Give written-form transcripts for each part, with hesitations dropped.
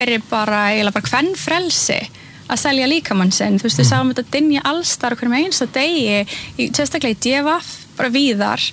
bara kvenfrelsi að selja líkamann sinn, þú veist, við sáum þetta dynja allstar okkur með einsta degi, sérstaklega í DVF, bara víðar,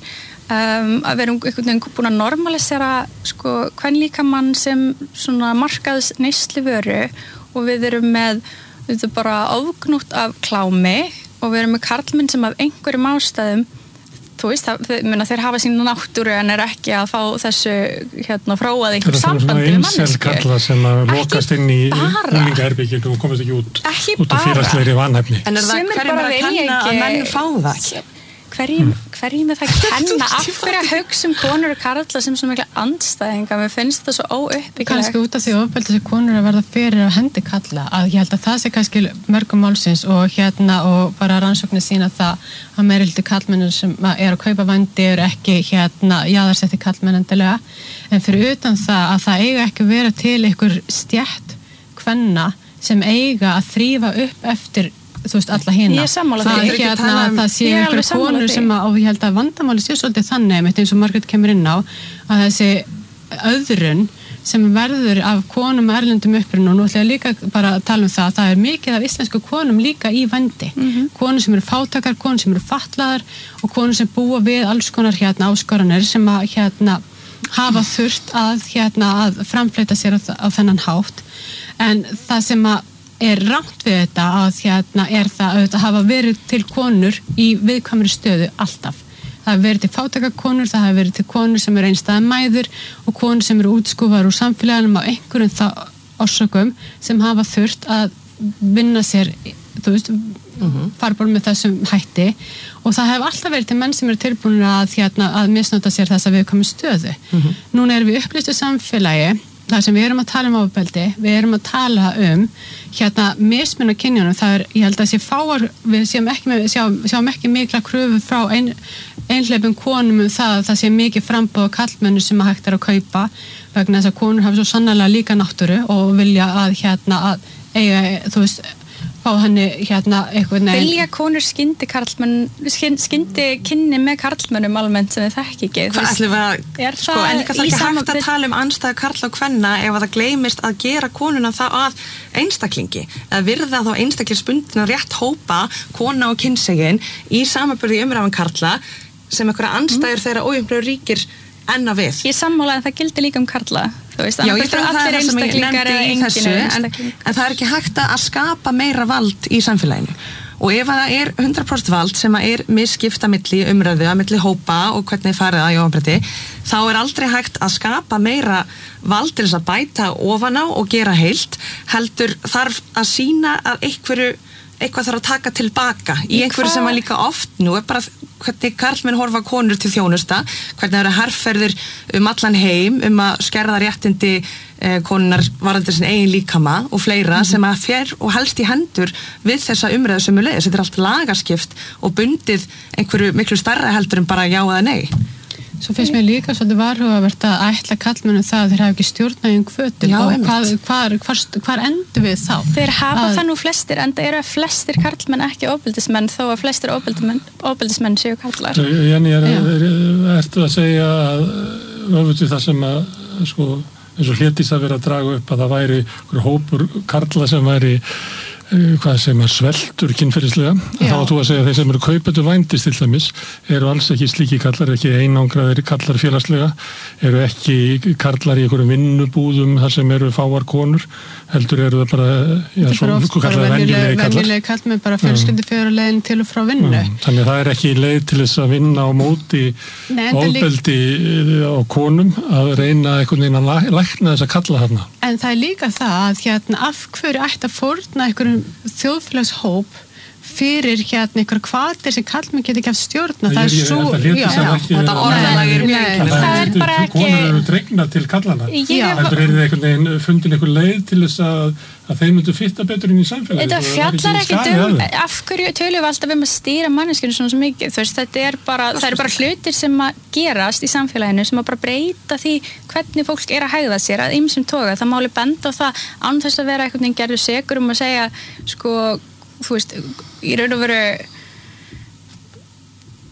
að við erum einhvern veginn búin að normalisera kvenlíkamann sem svona markaðs neysluvöru og við erum með þetta bara ofgnútt af klámi og við erum með karlmenn sem af einhverjum ástæðum þú veist, þeir hafa sína náttúru en ekki að fá þessu fróað einhver sambandi við mannesku. Það er karla sem að lokast inn í unglingaherberginu og komast ekki út af félagslegri vanhæfni. En það hverjum að kenna að menn fá það? Hverjum er það að kenna af hverju að hugsa konur og karla sem svo mikla andstæðinga, mér finnst það svo óuppbyggilegt. Kannski út af því ofbeldi sem konur að verða fyrir á hendi kalla, að ég held að það sé kannski mörgum málsins og bara rannsóknir sína það að meirihluti karlmennir sem er að kaupa vændi eru ekki jaðarsetti karlmenn endilega, en fyrir utan það að það eiga ekki vera til einhver stétt kvenna sem eiga að þrífa upp eftir þú veist, alla hina. Ég er sammála því. Það sé einhverja konur sem og ég held að vandamáli sé svolítið þannig, eins og Margrét kemur inn á, að þessi öðrun sem verður af konum erlendum uppruna, og nú ætla ég líka bara að tala það er mikið af íslensku konum líka í vændi. Konur sem eru fátækar, konur sem eru fatlaðar og konur sem búa við alls konar áskoranir sem að hafa þurft að framfleyta sér á þennan hátt. En það sem að er rangt við þetta að er það að hafa verið til konur í viðkvæmri stöðu alltaf. Það hafa verið til fátækakonur, það hafa verið til konur sem eru einstæðar mæður og konur sem eru útskúfaðar úr samfélagunum á einhverjum orsökum sem hafa þurft að vinna sér, þú veist, fara bara með þessum hætti og það hefur alltaf verið til menn sem eru tilbúin að misnota sér þessa viðkvæmri stöðu. Núna erum við upplýstu samfélagi. Það sem við erum að tala ofbeldi, við erum að tala mismun á kynjunum, ég held að við sjáum ekki mikla kröfu frá einhleypum konum það sé mikið framboð á karlmennu sem að hægt að kaupa, vegna þess að konur hafa svo sannarlega líka náttúru og vilja að eiga, þú veist, fá henni eitthvað neginn. Vilja konur skyndi kynni með karlmönnum almennt sem þið þekki ekki. Hvað ætlum við að, en líka það ekki hægt að tala andstæðu karla og kvenna ef að það gleymist að gera konuna það að einstaklingi, að virða þá einstaklingsbundina rétt hópa, kona og kynsegin í samanburði umræðan karla sem einhverja andstæður þeirra ójafnlega ríkir enn að við. Ég sammála en það gildir líka karla. Veist, já, ég fyrir að það er það sem ég nefndi í þessu en það er ekki hægt að skapa meira vald í samfélaginu og ef það er 100% vald sem er misskipta milli umræðu, milli hópa og hvernig farið að jónabretti þá er aldrei hægt að skapa meira vald til þess að bæta ofan á og gera heilt heldur þarf að sýna að eitthvað þarf að taka tilbaka í einhverju sem að líka oft nú er bara hvernig karlmenn horfa konur til þjónusta, hvernig það eru herferðir allan heim að skerða réttindi konunar varðandi sin eigin líkama og fleira sem að fer og helst í hendur við þessa umræðu sömuleiðis. Þetta er allt lagaskipt og bundið einhverju miklu stærra heldur en bara já eða nei. Svo finnst mér líka svolítið varhugavert að ætla karlmennum það að þeir hafa ekki stjórnað hvötum og hvar endur við þá? Þeir hafa það nú flestir, en það eru að flestir karlmenn ekki ofbeldismenn þó að flestir ofbeldismenn séu karlar. Jenny, ertu að segja að öfugt það sem að eins og Hlédís að vera að draga upp að það væri hópur karla sem væri hvað sem sveltur kynferðislega þá að þú að segja að þeir sem eru kaupendur vændis til dæmis eru alls ekki slíki kallar, ekki einangraðir kallar félagslega, eru ekki kallar í einhverjum vinnubúðum þar sem eru fáar konur, heldur eru það bara svona kallar venjulegi kallar. Venjulegi kallar með bara fjölskyldufjörulegin til og frá vinnu. Þannig að það er ekki leið til þess að vinna á móti ofbeldi á konum að reyna einhvern veginn að lækna þess að kalla þarna. En það er líka það að af hverju ætti að fórna einhverjum þjóðfélagshóp fyrir einhver hvatir sem karlmenn geti ekki haft stjórna. Það er svo þetta orðalag er mjög það er bara ekki konur eru dregna til kallana heldur er einhvern veginn fundin einhver leið til þess að þeir myndu fitta betur inn í samfélagi. Þetta fjallar ekkert af hverju tölum við alltaf að stýra manneskjunum svona svo mikið, þú veist, það eru bara hlutir sem að gerast í samfélaginu sem að bara breyta því hvernig fólk er að hegða sér að ýmsum toga, það máli benda á það án þess að vera einhvern veginn gerður sekur að segja, þú veist, í raun og veru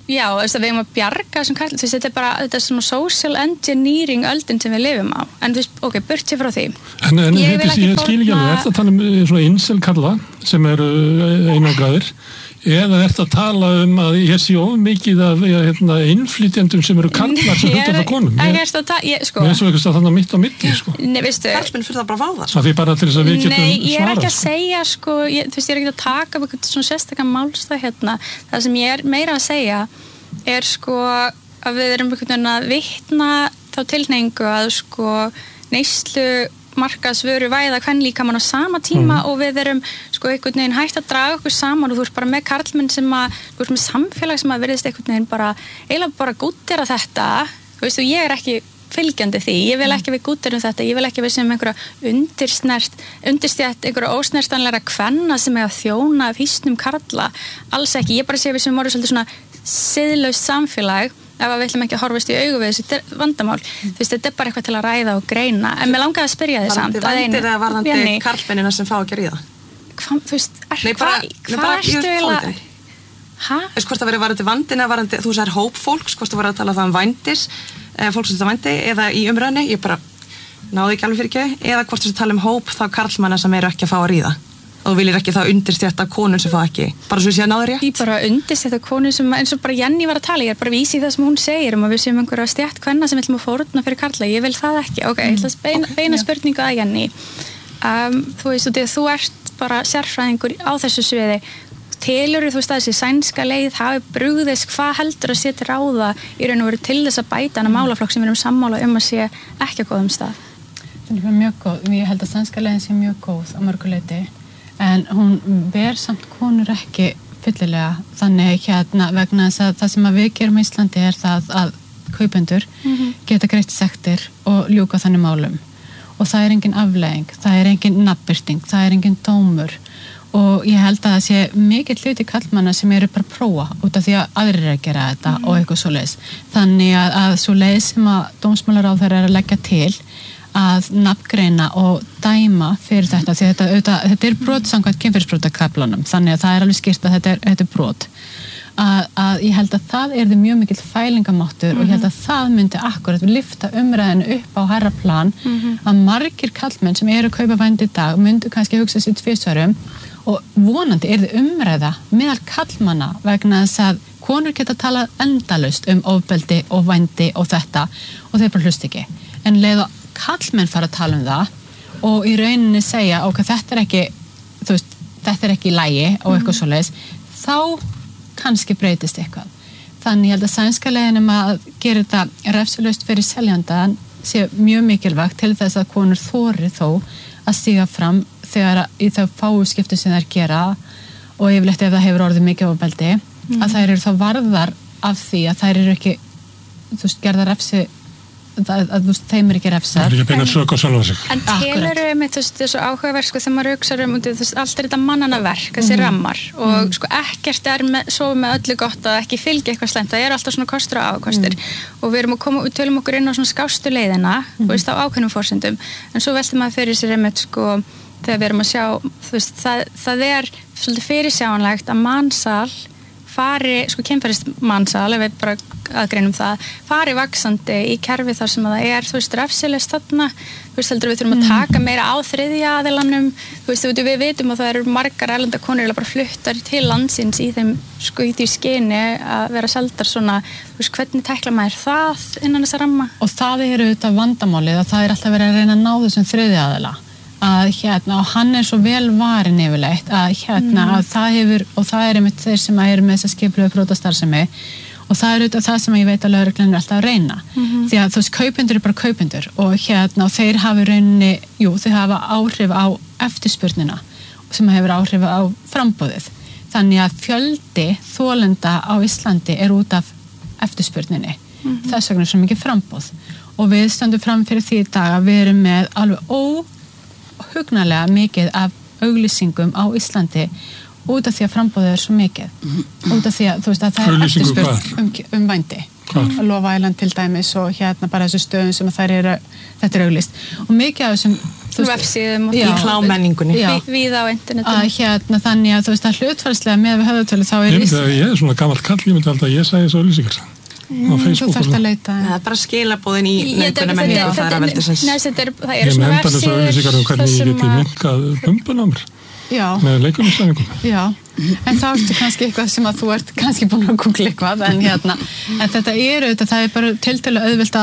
Já, við eigum að bjarga þessum karl, þetta er svona social engineering öldin sem við lifum á, en ok, burt sér frá því. En ég skil ekki alveg, ertu að tala svona incel karla sem eru einangraðir, eða ertu að tala að ég sé of mikið af innflytjendum sem eru karlar sem hluta frá konum? Ég er að sko. Mér er svo eitthvað þannig mitt á milli, sko. Nei, veistu. Karlmenn fyrir það bara að fá það, sko. Það fyrir bara til þess að við getum svarað. Nei, ég er ekki að segja, sko, ég er ekki að taka upp eitthvað svona sérstakann málstað Það sem ég er meira að segja er sko að við erum einhvern veginn að vitna þá tilhneigingu að sko neyslu markaðsvöru væða kvenlíkamann á sama tíma og við erum sko einhvern veginn hægt að draga okkur saman og þú ert bara með karlmenn sem þú ert með samfélag sem virðist einhvern veginn eiginlega bara gúttera þetta, þú veist, og ég er ekki fylgjandi því, ég vil ekki við gútterum þetta, ég vil ekki við sem einhverja undirstjætt einhverja ósnertanlegra kvenna sem er að þjóna af hýsnum karla, alls ekki, ég bara sé við sem voru svolítið svona siðlaust samfélag ef við ætlum ekki að horfast í augu við þessi vandamál, þú veist, þetta er bara eitthvað til að ræða og greina, en mér langaði að spyrja þið samt varðandi karlmennina sem fá ekki að ríða? Þú veist, hvað ertu eiginlega hvort það verið varðandi vandina, þú sagðir hóp fólks, hvort það verið að tala það vændis fólk sem þetta vændi, eða í umræðinni ég bara náði ekki alveg fyrir ekki eða hvort það tala hóp þá karlmanna sem eru ekki að fá að ríða og þú viljir ekki það undirstjætta konun sem fá ekki, bara svo sé að náður rétt? Ég bara undirstjætta konun sem, eins og bara Jenny var að tala, ég er bara vísi í það sem hún segir að við séum einhverja stjætt kvenna sem ætlum að fórna fyrir karla, ég vil það ekki, ok, ég ætla að beina spurningu að Jenny. Þú veist, þú ert bara sérfræðingur á þessu sviði, telur þú veist að þessi sænska leið hafi brugðist, hvað heldur að sé til ráða í raun og veru til þess að bæta hana málaflokk sem við erum sammála að sé ekki á góðum stað? Það er mjög góð, ég held að sænska leiðin sé mjög góð á mörgu leyti. En hún ver samt konur ekki fyllilega, þannig vegna þess að það sem við gerum í Íslandi er það að kaupendur geta greitt sektir og ljúka þannig málum og það er engin afleiðing, það er engin nafnbirting, það er engin dómur og ég held að það sé mikill hluti karlmanna sem eru bara að prófa út af því að aðrir eru að gera þetta og eitthvað svoleiðis. Þannig að svo leið sem að dómsmálaráðherra er að leggja til að nafngreina og dæma fyrir þetta, því þetta er brot samkvæmt kynferðisbrotakaflanum, þannig að það er alveg skýrt að þetta er brot. Að ég held að það yrði mjög mikill fælingamáttur og ég held að það myndi akkurat lyfta umræðinu upp á hærra plan að margir karlmenn sem eru að kaupa vændi í dag myndu kannski hugsa sér tvisvarum og vonandi yrði umræða meðal karlmanna vegna þess að konur geta talað endalaust ofbeldi og vændi og þetta og þeir bara hlust ekki. En leið og karlmenn fara að tala það og í rauninni segja ok, þetta er ekki, þú veist, þetta er ekki í lagi og eitthvað svoleiðis, þá kannski breytist eitthvað. Þannig ég held að sænska leiðin að gera þetta refsilaust fyrir seljandan sé mjög mikilvægt til þess að konur þori þó að stíga fram þegar í þá fáu skipti sem þær gera og yfirleitt ef það hefur orðið mikið ofbeldi að þær eru þá varðar af því að þær eru ekki, þú veist, gerða refsi að þeim er ekki refsað. Það er ekki beina sök og sjálfa sig. En telur með þessu áhugaverk sko, þegar maður hugsar allt er þetta mannanna verk, þessi rammar og sko ekkert er svo með öllu gott að ekki fylgja eitthvað slæmt, það er alltaf svona kostur og afkostir og við tölum okkur inn á svona skástu leiðina þú veist, á ákveðnum forsendum en svo veltum maður fyrir sér sko, þegar við erum að sjá þú veist, það er svolítið fyrirsjáanlegt að mansal fari, sko kynferðismansal ef við bara aðgreinum það, fari vaxandi í kerfi þar sem það er, þú veist, refsilegst þarna, þú veist, heldur við þurfum að taka meira á þriðja aðilanum, þú veist, við vitum að það eru margar erlenda konur bara fluttar til landsins í þeim, sko, í því skyni að vera seldar svona, þú veist, hvernig tækla maður það innan þessa ramma? Og það eru auðvitað vandamálið að það er alltaf verið að reyna að ná þessum þriðja aðila. Að og hann er svo vel varin yfirleitt að að það hefur og það er einmitt þeir sem eru með þessa skipulegu brotastarfsemi og það er auðvitað það sem ég veit að lögreglan er alltaf að reyna því að þú veist, kaupendur er bara kaupendur og og þeir hafa rauninni, þau hafa áhrif á eftirspurnina sem hefur áhrif á framboðið þannig að fjöldi þolenda á Íslandi er út af eftirspurninni þess vegna er svo mikið framboð og við stöndum fram fyrir því í dag að við erum með alveg hugnalega mikið af auglýsingum á Íslandi út af því að framboðið er svo mikið út af því að þú veist að það er eftirspurn vændi Love Island til dæmis og bara þessu stöðum sem þær eru þetta er auglýst og mikið af þessum websíðum í klámenningunni við á internetinu þannig að þú veist að hlutfallslega með við höfðutölu þá ég svona gamall kall, ég myndi alltaf að ég segi þessu auglýsingar þú þarfst að leita það er bara skilabóðin í nauðgunarmenningu og feðraveldisins það eru svona vefsíður hvernig ég geti minkað bumbun á mér með leikumislæðingum en þá ertu kannski eitthvað sem að þú ert kannski búin að googla eitthvað en þetta er auðvitað, það er bara tiltölu auðvilt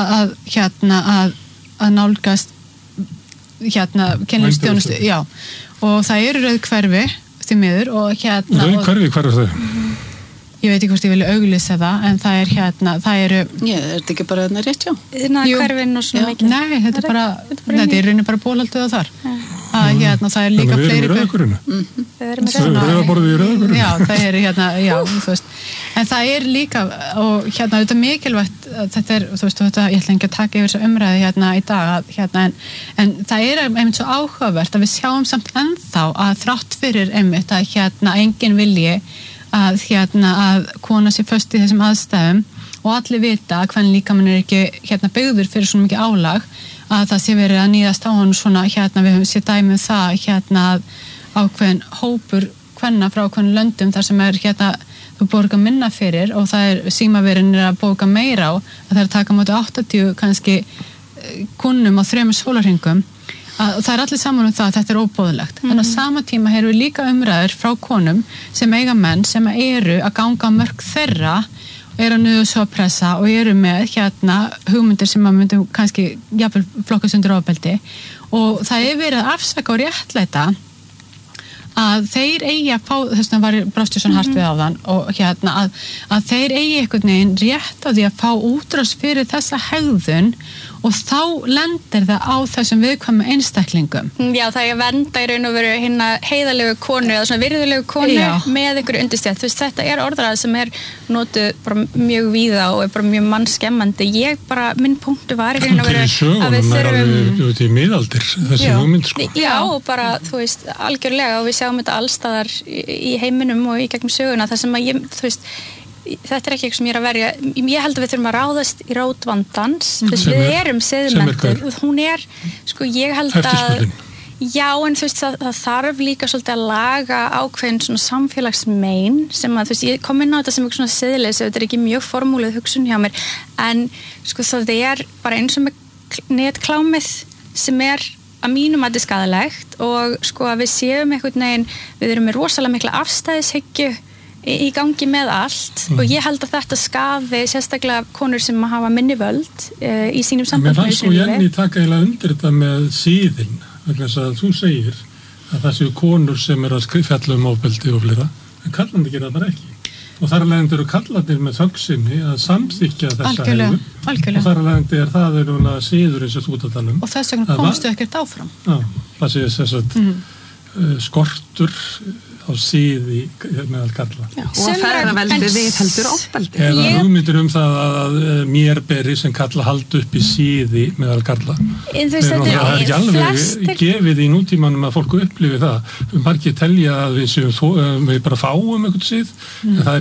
að nálgast kynlífsþjónustu og það eru rauð hverfi því miður og rauð hverfi, hver er þau? Ég veit ekki hvort ég vilja auglýsa það, en það er það eru... Já, er þetta ekki bara rétt, já? Hverfinn og svona mikið. Nei, þetta er rauninni bara bólaldið á þar. Það er líka fleiri... Við erum í rauðakurinu. Við erum í rauðaborðið í rauðakurinu. Já, það er þú veist. En það er líka, og þetta er mikilvægt, þetta er, þú veist, ég ætla ekki að taka yfir þessu umræði í dag, en það er einmitt svo áhugavert að við sjáum samt ennþá að þrátt fyrir einmitt að enginn vilji að kona sér föst í þessum aðstæðum og allir vita að hvernig líkamann er ekki byggður fyrir svona mikið álag að það sé verið að níðast á hann svona við höfum séð dæmi það að ákveðin hópur kvenna frá ákveðin löndum þar sem er þú borga minna fyrir og það er símaverin að bóka meira á að það er að taka móti 80 kannski kunnum á 3 sólarhringum það er allir saman það að þetta er óboðlegt en á sama tíma erum við líka umræður frá konum sem eiga menn sem eru að ganga á mörk þeirra eru að niðursópressa og eru með hugmyndir sem að myndum kannski jafnvel flokkast undir ofbeldi og það er verið að afsaka og réttlæta að þeir eigi að fá þess að var Brostjusson hart við á þann og að þeir eigi einhvern veginn rétt á því að fá útrás fyrir þessa hegðun og þá lendir það á þessum viðkvæmu einstaklingum. Já, það er að vernda í raun og veru hinna heiðalegu konu eða svona virðulegu konu með einhverju undirstjætt. Þú veist, þetta er orðræða sem er notuð bara mjög víða og er bara mjög mannskemmandi. Minn punktu var í raun og veru að við þurfum... í miðaldir, þessi hugmynd, sko. Já, og bara, þú veist, algjörlega og við sjáum þetta allstaðar í heiminum og í gegnum söguna. Það sem að þú veist, þetta er ekki eitthvað sem ég er að verja ég held að við þurfum að ráðast í rót vandans þess við erum siðmenntuð hún er, sko ég held að já en þú veist það þarf líka svolítið að laga ákveðin svona samfélagsmein sem að þú veist ég kom inn á þetta sem eitthvað svona siðleysi þetta er ekki mjög formúluð hugsun hjá mér en sko það er bara eins og með netklámið sem er að mínum að þetta er skaðalegt og sko að við séum einhvern veginn við erum með rosalega mikla afstæðishyggju í gangi með allt og ég held að þetta skaði sérstaklega konur sem hafa minni völd í sínum sambandum. Mér fannst svo Jenny taka eiginlega undir þetta með síðin vegna þess að þú segir að það séu konur sem eru að fjalla ofbeldi og fleira en kallandi gera það bara ekki og þar alveg eru kallarnir með þöggsemi að samþykkja þessa hegðun og þar alveg það núna síður eins og þú ert að tala og þess vegna komstu ekkert áfram. Já, það sé þess að skortur á síði meðal karla. Já, og að feðraveldi viðheldur ofbeldi. Eða hugmyndir það að mér beri sem karla haldi upp í síði meðal karla. Það er ekki alveg gefið í nútímanum að fólk upplifi það. Margir telja að við bara fáum einhvern síð. Það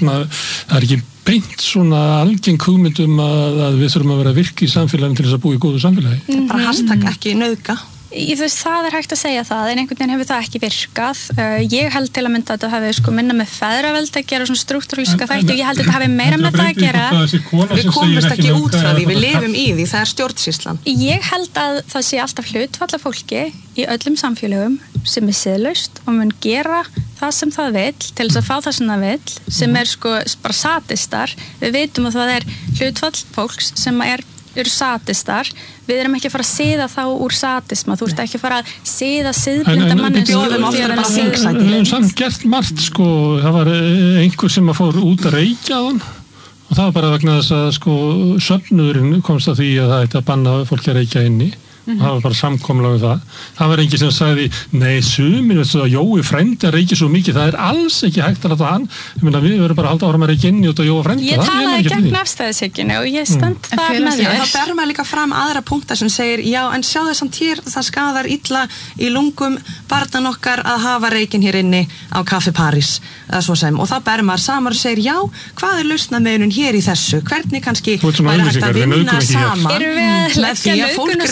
er ekki beint svona algeng hugmyndum að við þurfum að vera virk í samfélaginu til þess að búa í góðu samfélagi. Það er bara hashtag ekki nauðga. Þú veist, það er hægt að segja það en einhvern veginn hefur það ekki virkað ég held til að mynda að þetta hafi minna með feðraveld að gera svona struktúralíska þætti og ég held að þetta hafi meira með það að gera Við komumst ekki út frá því, við lifum í því það er stjórnsýslan Ég held að það sé alltaf hlutfall af fólki í öllum samfélögum sem er siðlaust og mun gera það sem það vill til þess að fá það sem það vill sem er sko bara sadistar við vitum að það er hlutfall fólks sem eru sadistar við erum ekki að fara að siða þá úr sadisma þú ert ekki að fara að siða siðblinda mannin við hefum samt gert margt sko það var einhver sem að fór út að reykja á hann og það var bara vegna þess að sko söfnuðurinn komst að því að það ætti að banna fólki að reykja inni og það var bara samkomlega við það var enginn sem sagði nei sumir veistu að Jói frændi að reykja svo mikið það er alls ekki hægt að láta hann við verðum bara að halda ára með reykja inni út af Jói frændi ég talaði gegn afstæðishygginu og ég stend það með þér þá ber maður líka fram aðra punkta sem segir já en sjáðu samt hér það skaðar illa í lungum barnan okkar að hafa reykinn hér inni á Kaffi París og þá ber maður saman og segir já hvað er lausnarmiðunin hér í þessu hvernig kannski væri hægt að vinna saman með því að fólk reykir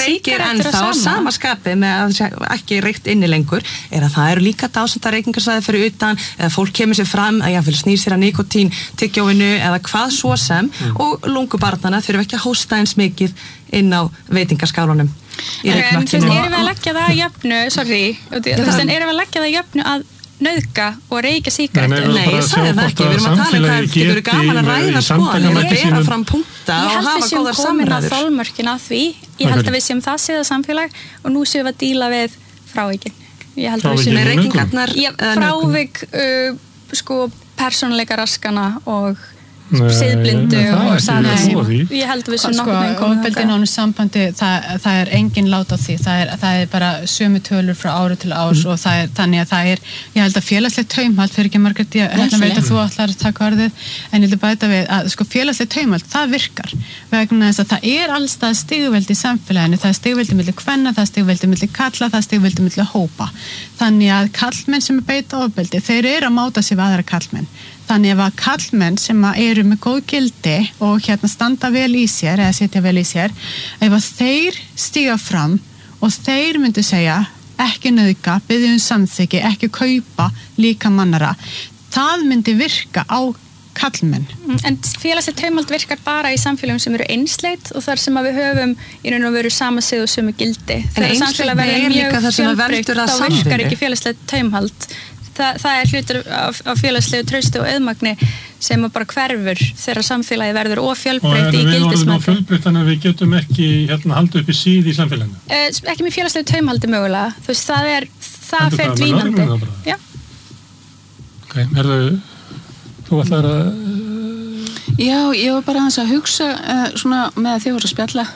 en þá sama skapið með að ekki reykt inni lengur að það eru líka dásenda reykingarsvæði fyrir utan eða fólk kemur sér fram að jáfnvel snýr sér að nikótín tyggjóinu eða hvað svo sem og lungubarnana þurfa ekki að hósta eins mikið inn á veitingaskálunum í reykmakinu. Erum við að leggja það að jöfnu, erum við að leggja það að jöfnu að nauðga og reykja sígarettur? Nei, ég sagði það ekki, við erum að tala hvað getur gaman að ræða skoðanir og bera fram punkta og hafa góðar samræður. Ég held við séum komin að þolmörkin að því, ég held að við séum það séða samfélag og nú séum við að díla við frávíkin. Ég held að við séum reykingarnar frávik, persónuleika raskana og siðblindu og sadism. Ég held að við séum nokkuð með ofbeldi nánu sambandi, það engin lát á því, það bara sömu tölur frá ári til árs og þannig að ég held að félagslegt taumhald fyrir ekki Margrét, ég veit að þú ætlar að taka orðið, en ég vil bæta við að félagslegt taumhald, það virkar vegna þess að það allstað stigveldi í samfélaginu, það stigveldi milli kvenna, það stigveldi milli kalla, það stigveldi milli hópa, þannig að kallmenn sem beita ofbeldi, þeir að máta sig við aðra kallmenn. Þannig að kallmenn sem eru með góð gildi og standa vel í sér eða setja vel í sér, ef að þeir stíga fram og þeir myndu segja ekki nauðga, biðja samþykki, ekki kaupa líka mannara, það myndi virka á kallmenn. En félagslegt taumhald virkar bara í samfélagum sem eru einsleit og þar sem að við höfum í raun og veru sama sið og sömu gildi. Þegar samfélag verður mjög fjölbreytt, þá virkar ekki félagslegt taumhald. Það hlutur af félagslegu trausti og auðmagni sem bara hverfur þegar samfélagi verður og fjölbreytt í gildismætti. Við erum fjölbreytt þannig að við getum ekki halda upp í síð í samfélaginu. Ekki með félagslegu taumhaldi mögulega. Þú veist, það fer dvínandi. Já. Ok, þú ætlar að... Já, ég var bara aðeins að hugsa svona með að þið voru að spjalla.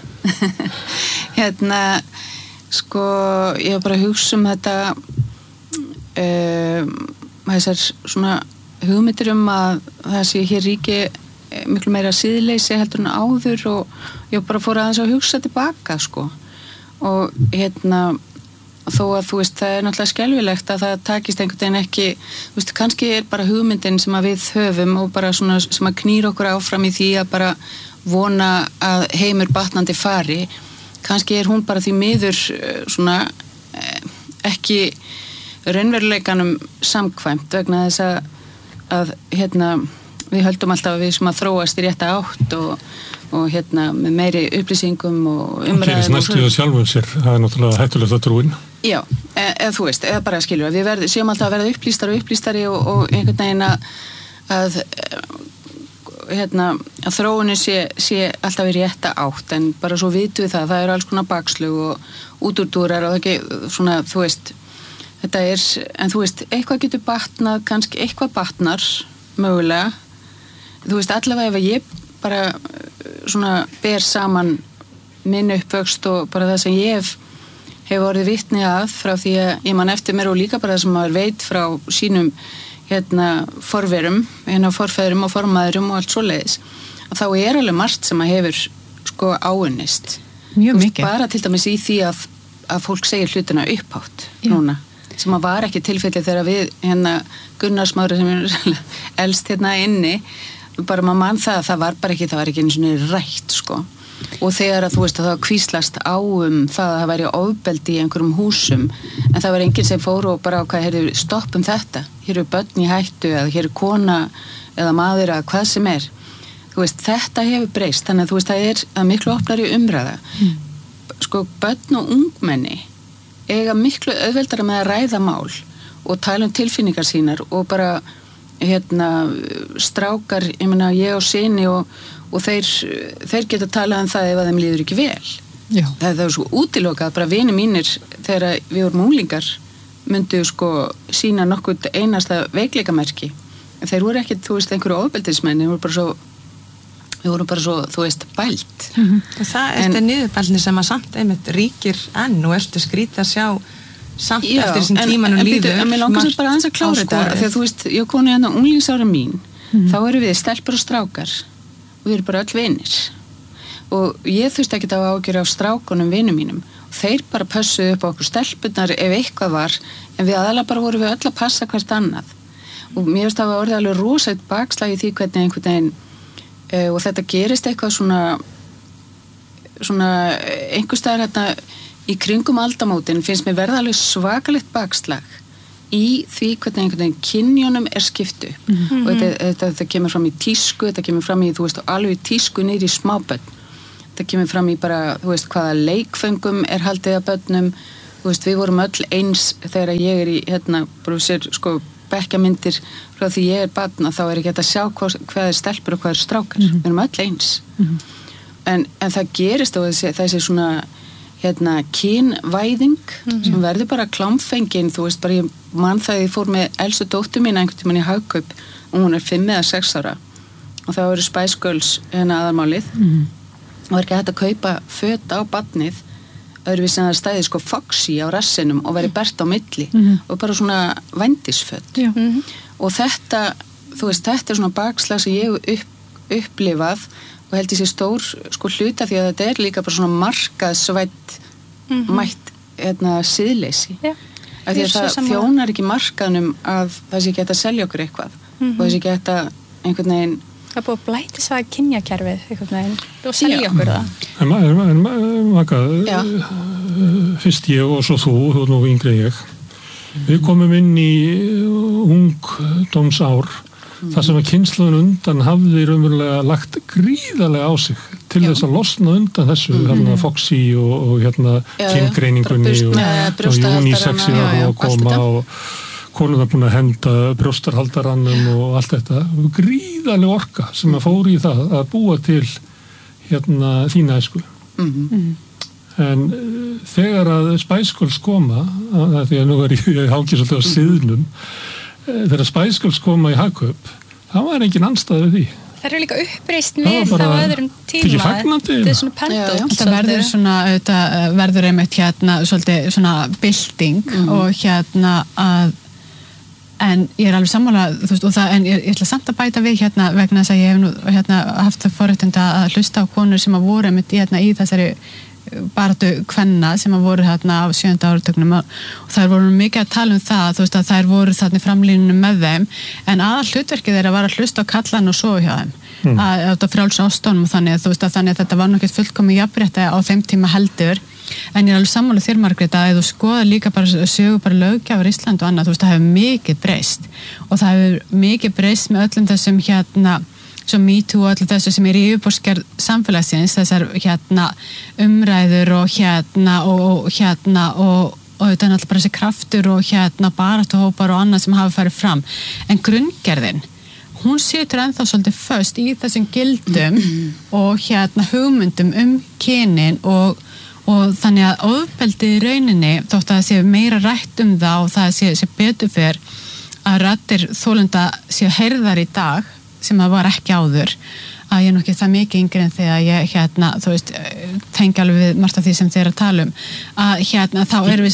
Ég var bara að hugsa þetta þessar svona hugmyndir að það sé hér ríki miklu meira siðleysi heldur en áður og ég bara fór aðeins að hugsa tilbaka og þó að þú veist það náttúrulega skelfilegt að það takist einhvern veginn ekki, þú veist kannski bara hugmyndin sem að við höfum og bara svona sem að knýra okkur áfram í því að bara vona að heimur batnandi fari, kannski hún bara því miður svona ekki raunveruleikanum samkvæmt vegna þess að við höldum alltaf að við sem að þróast í rétta átt og með meiri upplýsingum og umræðum. Það gerist næstu að sjálfum sér, það náttúrulega hættulegt að trúin. Já, eða þú veist, eða bara skilur við séum alltaf að verða upplýstari og einhvern veginn að þróunin sé alltaf í rétta átt en bara svo vitum við það er alls konar bakslug og útúrdúrar og ekki svona, þú veist þetta en þú veist, eitthvað getur batnað, kannski eitthvað batnar, mögulega. Þú veist, allavega ef ég bara svona ber saman minn uppvöxt og bara það sem ég hef orðið vitni að frá því að ég man eftir mér og líka bara það sem maður veit frá sínum forverum, forfeðrum og formaðurum og allt svoleiðis. Þá alveg margt sem að hefur áunnist. Mjög mikið. Bara til dæmis í því að fólk segir hlutina upphátt núna. Sem að var ekki tilfelli þegar við Gunnar Smári sem elst inni bara maður mann það var ekki einu sinni rætt og þegar að þú veist að það kvíslast á það að það væri ofbeldi í einhverjum húsum en það var enginn sem fór og bara stoppum þetta, hér eru börn í hættu eða hér er kona eða maður eða hvað sem þú veist þetta hefur breyst þannig að þú veist það að miklu opnari umræða börn og ungmenni eiga miklu auðveldara með að ræða mál og tala tilfinningar sínar og bara strákar, ég og syni og þeir geta talað það ef að þeim líður ekki vel. Já. Það er svo útilokað, bara vinir mínir þegar við vorum unglingar myndu sína nokkuð einasta veikleikamerki. Þeir voru ekkert, þú veist, einhverju ofbeldismenn, við vorum bara svo, þú veist, bælt. Það þetta niðurbælni sem að samt einmitt ríkir enn og ertu skrítið að sjá samt eftir þessum tímanum líður. En mér langar svo bara aðeins að klára þetta, þegar þú veist, ég konu unglingsára mín, þá eru við stelpur og strákar og við erum bara öll vinir. Og ég þurfti ekki að ágjöra á strákunum vinum mínum. Og þeir bara pössuðu upp á okkur stelpunar ef eitthvað var, en við aðalega bara vorum við öll að passa hvert annað. Og mér finnst það að orðið alveg rosætt bakslag í því hvernig einhvern veginn og þetta gerist eitthvað svona einhver staðar í kringum aldamótin finnst mér verða alveg svakalegt bakslag í því hvernig einhvern veginn kynjónum skipt upp og þetta kemur fram í tísku, þetta kemur fram í, þú veist, alveg í tísku niður í smábörn, þetta kemur fram í bara, þú veist, hvaða leikföngum haldið að börnum, þú veist, við vorum öll eins þegar ég í, bara sér, sko, bekkjamyndir frá því ég barn, þá ekki hægt að sjá hvað stelpur og hvað strákar, við erum öll eins en það gerist og þessi svona kynvæðing sem verður bara klámfengin, þú veist, bara ég man það ég fór með elstu dóttur mín einhvern tímann í Hagkaup og hún 5 eða 6 ára og það eru Spice Girls aðalmálið og ekki hægt að kaupa föt á barnið öðruvísi en það stæði sko Foxy á rassinum og veri bert á milli og bara svona vændisföt og þetta, þú veist, þetta svona bakslag sem ég upplifað og held ég sé stór sko hluta því að þetta líka bara svona markaðsvætt mætt siðleysi af því að það þjónar ekki markaðnum að það sé ekki hægt að selja okkur eitthvað og það sé ekki hægt að einhvern veginn það búið að blæti svaga kynjakerfið einhvern veginn og selja okkur það en Magga fyrst ég og svo þú nú yngri ég við komum inn í ungdómsár það sem að kynslóðin undan hafði raunverulega lagt gríðarlega á sig til þess að losna undan þessu Foxy og kyngreiningunni og unisexi að koma og konur það búin að henda brjóstarhaldaranum og allt þetta gríðarlega orka sem að fór í það að búa til þína æsku en þegar að Spice Girls koma því að nú ég hangið svolítið á siðnum þegar Spice Girls koma í Hagkaup það var engin andstæð við því það eru líka uppreist við á öðrum tíma þetta er svona pendult það verður svona verður einmitt svolítið svona bylting og að en ég alveg sammála þú veist, en ég ætla samt að bæta við vegna þess að ég hef nú haft það forréttindi að hlusta á konur sem að voru einmitt í þessari baráttu kvenna sem að voru á 7. áratugnum og þær voru mikið að tala það þú veist að þær voru þarna í framlínunum með þeim en aðal hlutverkið þeirra var að hlusta á kallan og sofa hjá þeim að frjálsa ástónum og þannig að þetta var nokkið fullkomið jafnrétti á þeim tíma heldur en ég alveg sammála þér Margrét að ef þú skoðar líka sögu löggjafar Ísland og annað þú veist það hefur mikið breyst og það hefur mikið breyst með öllum þessum svo MeToo og öllu þessu sem í yfirborðsgerð samfélagsins þessar umræður og og þetta er náttúrulega bara þessi kraftur og baráttuhópar og annað sem hafa farið fram en grunngerðin hún situr ennþá svolítið föst í þessum gildum og hugmyndum kynin og þannig að ofbeldi í rauninni þótt að það sé meira rætt það og það sé betur fyrr að raddir þolenda séu heyrðar í dag sem það var ekki áður að ég ekki það mikið yngri en þegar ég þú veist, tengi alveg við margt af því sem þeir að tala að þá við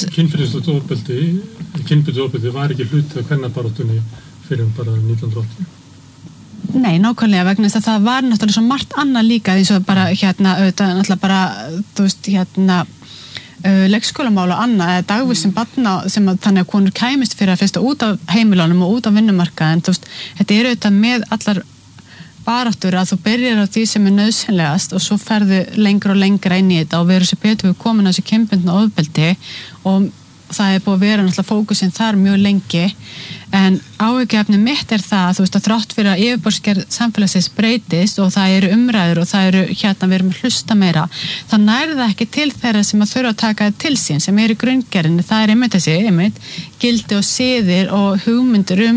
kynbundið ofbeldi var ekki hluti af kvennabaráttunni fyrir bara 1980 Nei, nákvæmlega vegna þess að það var náttúrulega svo margt annað líka eins og bara náttúrulega bara þú veist leikskólamál og annað eða dagvistum barna sem þannig að konur kæmist fyrir að fyrsta út af heimilunum og út af vinnumarkaðin þú veist, þetta auðvitað með allar baráttur að þú byrjar á því sem nauðsynlegast og svo ferðu lengra og lengra inn í þetta og verður sér betur við komin á þessu kynbundna ofbeldi og það búið að vera náttúrulega fókusinn þar mjög lengi en áhyggjuefni mitt það þú veist að þrátt fyrir að yfirborðsgerð samfélagsins breytist og það eru umræður og það eru við erum að hlusta meira þá nær það ekki til þeirra sem að þurfa að taka til sín sem eru grunngerðinni það einmitt þessi gildi og siðir og hugmyndir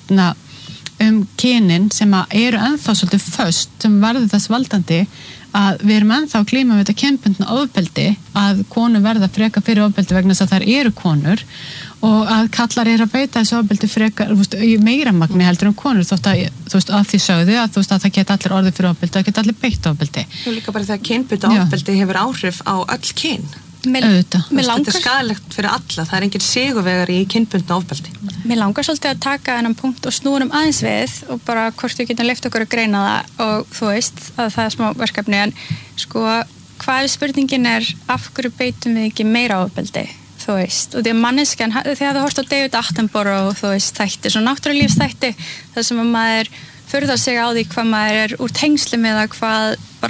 kynin sem að eru ennþá svolítið föst sem varður þess valdandi að við erum ennþá að glíma við þetta kynbundna ofbeldi að konur verða freka fyrir ofbeldi vegna þess að þær eru konur og að kallar eru að beita þessu ofbeldi frekar í meira magni heldur konur þótt að þú veist að því sögðu að þú veist að það geta allir orðið fyrir ofbeldi það geta allir beitt ofbeldi og líka bara þegar kynbundna ofbeldi hefur áhrif á öll kyn þetta er skaðlegt fyrir alla, það er engin sigurvegar í kynbundna ofbeldi. Mér langar svolítið að taka þennan punkt og snúrum aðeins við og bara hvort við getum leyft okkur að greina það og þú veist að það er smá verkefni en sko hvað spurningin af hverju beitum við ekki meira ofbeldi þú veist og því að manneskjan þegar þú horft á David Attenborough og þú veist þætti, svona náttúrulífsþætti þar sem að maður furðar sig á því hvað maður úr tengsli með það hvað bara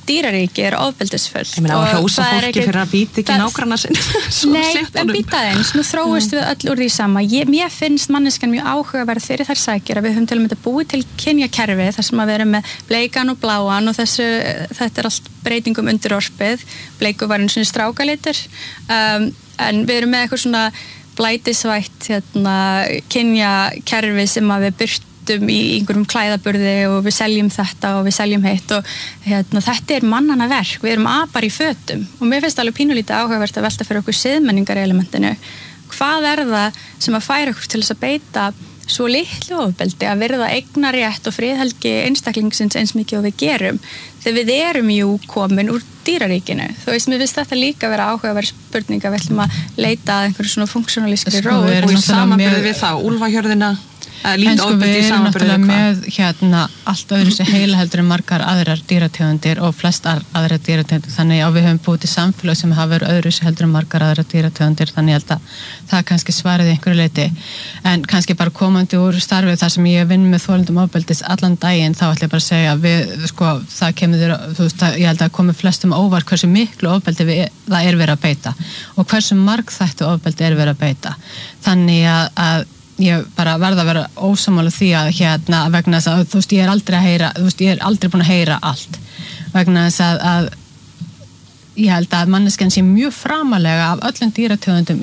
dýraríki ofbeldisfullt. Ég meina að hrósa fólki fyrir að býta ekki nágranna sinn. Nei, en býta eins, nú þróist við öll úr því sama. Mér finnst manneskjan mjög áhugaverð fyrir þær sækir að við höfum til að mynda búið til kynjakerfi þar sem að við erum með bleikan og bláan og þetta allt breytingum undirorpið. Bleiku var eins og strákalitur, en við erum með eitthvað svona blætisvætt kynjakerfi sem að við birtum í einhverjum klæðaburði og við seljum þetta og við seljum hitt og þetta mannanna verk, við erum apar í fötum og mér finnst alveg pínulítið áhugavert að velta fyrir okkur siðmenningarelementinu. Hvað það sem að færa okkur til þess að beita svo litlu ofbeldi að virða eignarétt og friðhelgi einstaklingsins eins mikið og við gerum þegar við erum jú komin úr dýraríkinu. Þú veist, mér finnst þetta líka vera áhugaverð spurning að við ætlum að leita að einhverju svona funksionalískri rót og í samanburði við þá, úlfahjörðina en sko við erum náttúrulega með allt öðru sem heila heldur en margar aðrar dýrategundir og flestar aðrar dýrategundir þannig að við höfum búið til samfélag sem hafa verið öðru sem heldur en margar aðrar dýrategundir þannig að það er kannski svarið í einhverju leiti en kannski bara komandi úr starfið þar sem ég vinn með þolendum ofbeldis allan daginn þá ætla ég bara að segja við sko það kemur þér þú veist ég held að komi flestum óvart hversu miklu ofbeldi það verið að beita og hversu margþættu ofbeldi verið að beita þannig að ég bara verða að vera ósammála því að vegna þess að þú veist ég er aldrei að heyra þú veist ég er aldrei búin að heyra allt vegna þess að ég held að manneskjan sé mjög framalega af öllum dýrategundum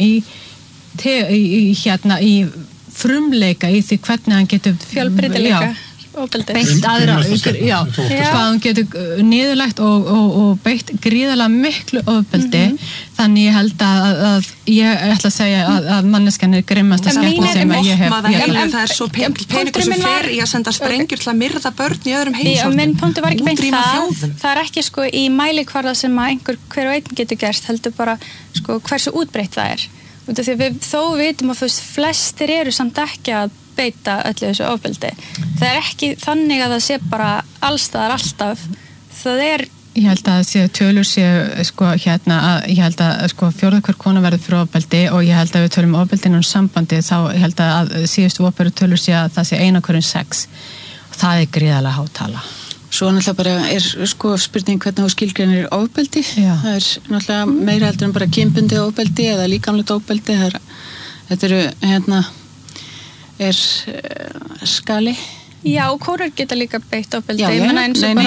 í frumleika í því hvernig hann getur fjölbreytileika beitt aðra hvað hann getur niðurlegt og beitt gríðarlega miklu ofbeldi þannig ég held að ég ætla að segja að manneskjan grimmasta skepna sem ég hef en það svo peningur sem fer í að senda sprengjur til að myrða börn í öðrum heimsálfum minn punktu var ekki beint það ekki sko í mælikvarða sem að hver og einn getur gert heldur bara sko hversu útbreytt það því við þó vitum að flestir eru samt ekki að beita öllu þessu ofbeldi. Það ekki þannig að það sé bara allstaðar alltaf. Það Ég held að tölur séu sko að ég held að sko fjórða hver kona verður fyrir ofbeldi og ég held að við tölum ofbeldi innan sambandi þá ég held að síðustu opinberu tölur sé að það sé 1 af hverjum 6 og það gríðarlega há tala. Svo náttúrulega bara sko spurning hvernig þú skilgreinir ofbeldi. Já. Það náttúrulega meira heldur en bara kynbundið ofbeldi eða líkamlegt ofbeldi. Þetta eru skali. Já, og konur geta líka beitt ofbeldi. Já, ég meina eins og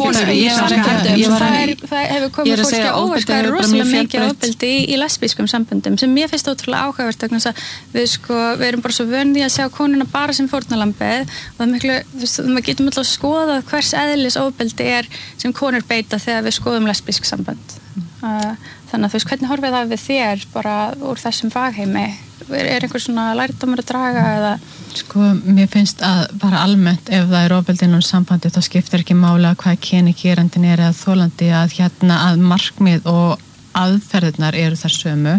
það hefur komið fólki á óvart hvað rosalega mikið ofbeldi í lesbískum samböndum sem mér finnst ótrúlega áhugavert vegna þess að við erum bara svo vön því að sjá konuna bara sem fórnarlambið og það er miklu, maður getur alltaf skoðað hvers eðlis ofbeldi sem konur beita þegar við skoðum lesbísk sambönd. Þannig að hvernig horfið það við þér bara úr þessum fagheimi? Einhver svona lærdómur að draga eða? Sko, mér finnst að bara almennt ef það ofbeldi innan sambandi þá skiptir ekki máli að hvað kyni gerandin eða þolandi að markmið og aðferðirnar eru þar sömu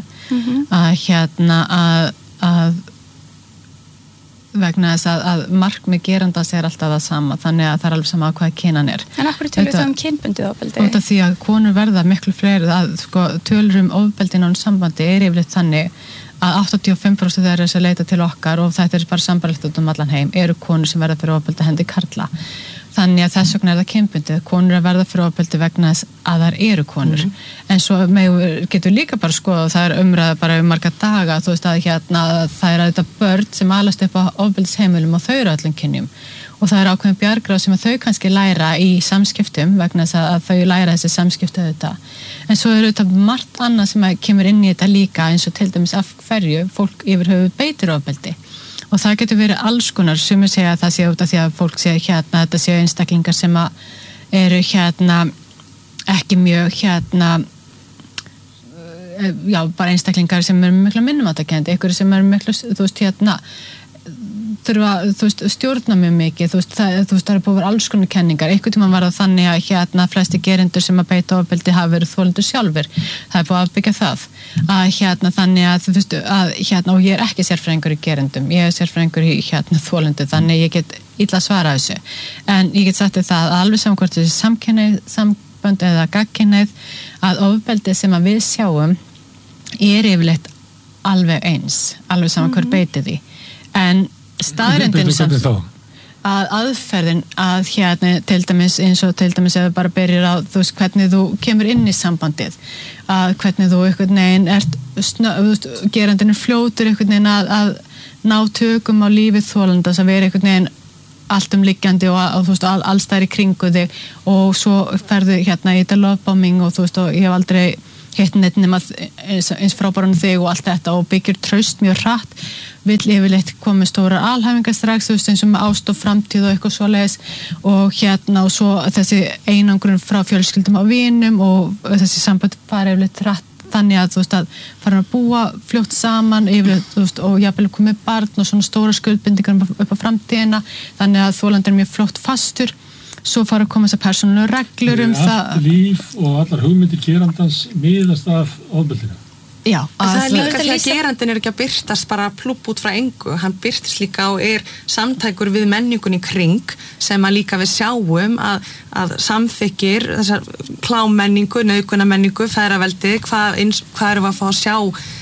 að vegna þess að markmið gerandans alltaf það sama, þannig að það er alveg sama hvað kynan er. En akkur tölur það kynbundið ofbeldi? Út af því að konur verða miklu fleiri að sko, tölur ofbeldi innan sambandi yfirleitt þannig að 85% þeirra sem leita til okkar og þetta bara sambarlegt út allan heim eru konur sem verða fyrir ofbeldi hendi karla. Þannig að þess vegna það kynbundið. Konur að verða fyrir ofbeldi vegna þess að þær eru konur. En svo getur líka bara skoða og það umræða bara marga daga þú veist að það þetta börn sem alast upp á ofbeldisheimilum og þau eru öllum kynjum. Og það ákveðin bjargráð sem að þau kannski læra í samskiptum vegna þess að þau læra þessi samskiptu þetta. En svo þetta margt annað sem kemur inn í þetta líka eins og til dæmis af hverju fólk yfir höfuð beitir ofbeldi. Og það getur verið alls konar, sumir segja að það sé út af því að fólk sé þetta séu einstaklingar sem eru ekki mjög bara einstaklingar sem eru miklu minnumáttarkenndi, einhverju sem eru miklu, þurfa stjórna mjög mikið, það er búið að vera alls konar kenningar, einhvern tímann var það þannig að flesti gerendur sem að beita ofbeldi hafa verið þolendur sjálfur, það er búið að byggja það þannig að og ég er ekki sérfræðingur í gerendum, ég er sérfræðingur í þolendu, þannig ég get illa svara þessu, en ég get sagt það að alveg saman hvort þessi samkynhneigð, sambönd eða gagnkynhneigð að ofbeldi sem að við sjáum yfirleitt alveg eins, alveg saman hver beiti því, en staðreyndin að aðferðin að hérna til dæmis eins og til dæmis ef það bara byrjar á þú veist hvernig þú kemur inn í sambandið að hvernig þú einhvern veginn ert gerandinn fljótur einhvern veginn að ná tökum á lífið þolanda að vera einhvern veginn allt liggjandi og þú veist alls þær í kringu þig og svo ferðu hérna í þetta lovebombing og þú veist og ég hef aldrei hitt neitt nema eins frábæran þig og allt þetta og byggir traust mjög hratt vill yfirleitt koma með stórar alhæfingar strax þú veist eins og með ást og framtíð og eitthvað svoleiðis og hérna og svo þessi einangrun frá fjölskyldum á vinum og þessi samband fara yfirleitt hratt þannig að þú veist að fara að búa fljótt saman yfirleitt þú veist og jafnvel komið barn og svona stóra skuldbindingar upp á framtíðina þannig að þolandi mjög fljótt fastur svo fara að koma þessar persónulegu reglur það allt líf og allar hugmyndir gerandans miðast af ofbeldinu. Já, það er líka því að gerandin ekki að birtast bara plupp út frá engu, hann birtist líka og samtækur við menningun í kring sem að líka við sjáum að samþykkir þessar klámmenningu, nauðgunarmenningu, feðraveldi, hvað erum við að fá að sjá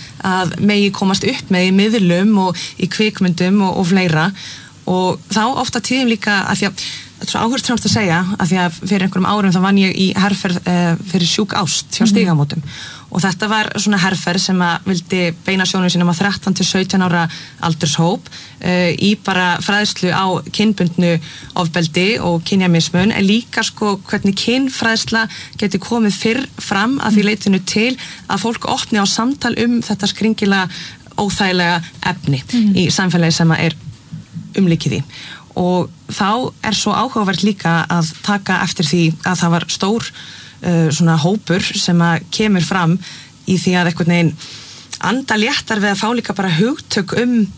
að megi komast upp með í miðlum og í kvikmyndum og fleira og þá ofta tíðum líka að því að þetta er svo áherslusamt að segja að því að fyrir einhverjum árum þá vann ég í herferð fyrir sjúk ást hjá Stígamótum og þetta var svona herferð sem að vildi beina sjónum sínum á 13 til 17 ára aldurshóp í bara fræðslu á kynbundnu ofbeldi og kynjamismun en líka sko hvernig kynfræðsla geti komið fyrr fram að því leitinu til að fólk opni á samtal þetta skringilega óþægilega efni í samfélagi sem að umlikið í og þá svo áhugavert líka að taka eftir því að það var stór svona hópur sem að kemur fram í því að einhvern veginn anda léttar við að fá líka bara hugtök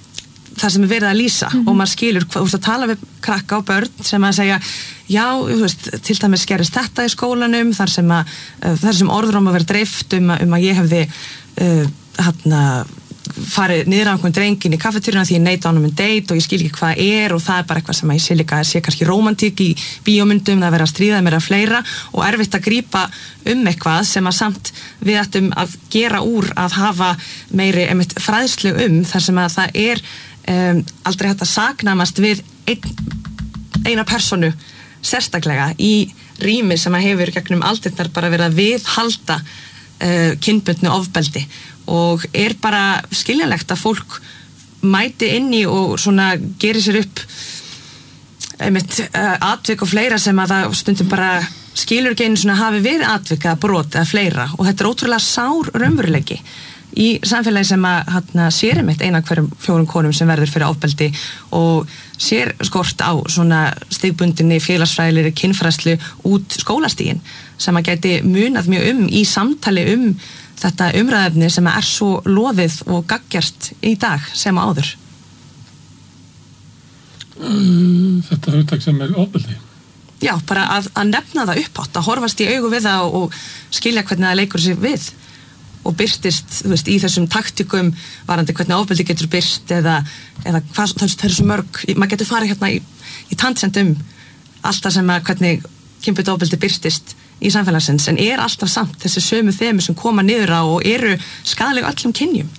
það sem verið að lýsa og maður skilur, þú veist að tala við krakka og börn sem að segja já, þú veist, til dæmis gerist þetta í skólanum þar sem orður að vera dreift að ég hefði farið niður á einhvern drengin í kaffetýruna því ég neita honum date og ég skil ekki hvað og það bara eitthvað sem ég sé líka sé kannski rómantík í bíómyndum það vera að stríða mér að fleira og erfitt að grípa eitthvað sem að samt við ættum að gera úr að hafa meiri fræðslu þar sem að það aldrei hægt að saknamast við eina personu sérstaklega í rými sem að hefur gegnum aldirnar bara verið að viðhalda kynbundnu ofbeldi og bara skiljanlegt að fólk mæti inn í og svona gerir sér upp atvik og fleira sem að það stundum bara skilur ekki einu svona hafi verið atvik eða brot eða fleira og þetta ótrúlega sár raunveruleiki í samfélagi sem að sér eina hverjum 4 konum sem verður fyrir ofbeldi og sér skort á svona stigbundinni félagsfræðilegri kynfræðslu út skólastigin sem að gæti munað mjög í samtali þetta umræðefni sem svo loðið og gaggjart í dag sem áður. Þetta hugtak sem ofbeldi? Já, bara að nefna það upphátt, að horfast í augu við það og skilja hvernig það leikur sér við og birtist, þú veist, í þessum taktikum varandi hvernig ofbeldi getur birst eða hvað, það er svo mörg, maður getur farið hérna í tandsend alltaf sem að hvernig kynbundið ofbeldi birtist í samfélagsins, en alltaf samt þessi sömu þemu sem koma niður á og eru skaðleg öllum kynjum.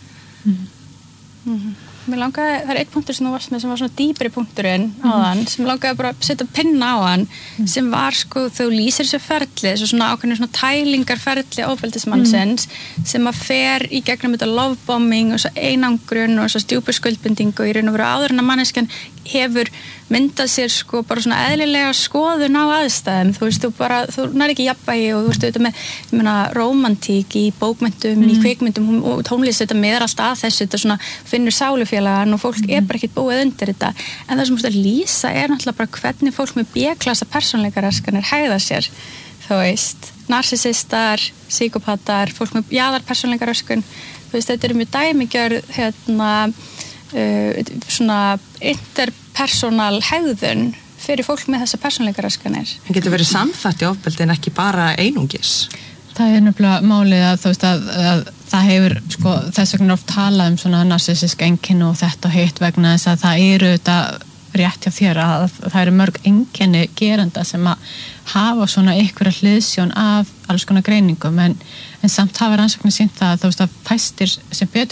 Mér langaði, það einn punktur sem þú varst með sem var svona dýpri punkturinn á hann, sem langaði bara að setja pinna á hann, sem var sko, þau lýsir þessu ferli, svona ákveðinu svona tælingarferli ofbeldismannsins, sem að fer í gegnum þetta lovebombing og svo einangrun og svo stjúpuskuldbinding og í raun og veru áður en að manneskjan hefur myndað sér sko bara svona eðlilega skoðun á aðstæðum, þú veist, þú nær ekki jafnvægi og þú veist auðvitað með, ég meina, rómantík í bókmyndum, í kvikmyndum og tónlist þetta með allt að þessu, þetta svona finnur sálufélagan og fólk bara ekkert búið undir þetta, en það sem þú veist að lýsa náttúrulega bara hvernig fólk með B-klassa persónleikaraskanir hegða sér, þú veist, narsisistar, psykopatar, fólk með jaðar persónleikaraskan, þú veist, þetta mjög dæmigjörð, svona interpersonal hegðun fyrir fólk með þessa persónleikaraskanir. Það getur verið samþætt í ofbeldi en ekki bara einungis. Það nefnilega málið að þú veist að það hefur sko þess vegna oft talað svona narsisísk einkenni og þetta og hitt vegna þess að það þetta rétt hjá þér að það eru mörg einkenni geranda sem að hafa svona einhverja hliðsjón af alls konar greiningum en samt hafa rannsóknir sýnt það að þú veist að fæstir sem betur fyrr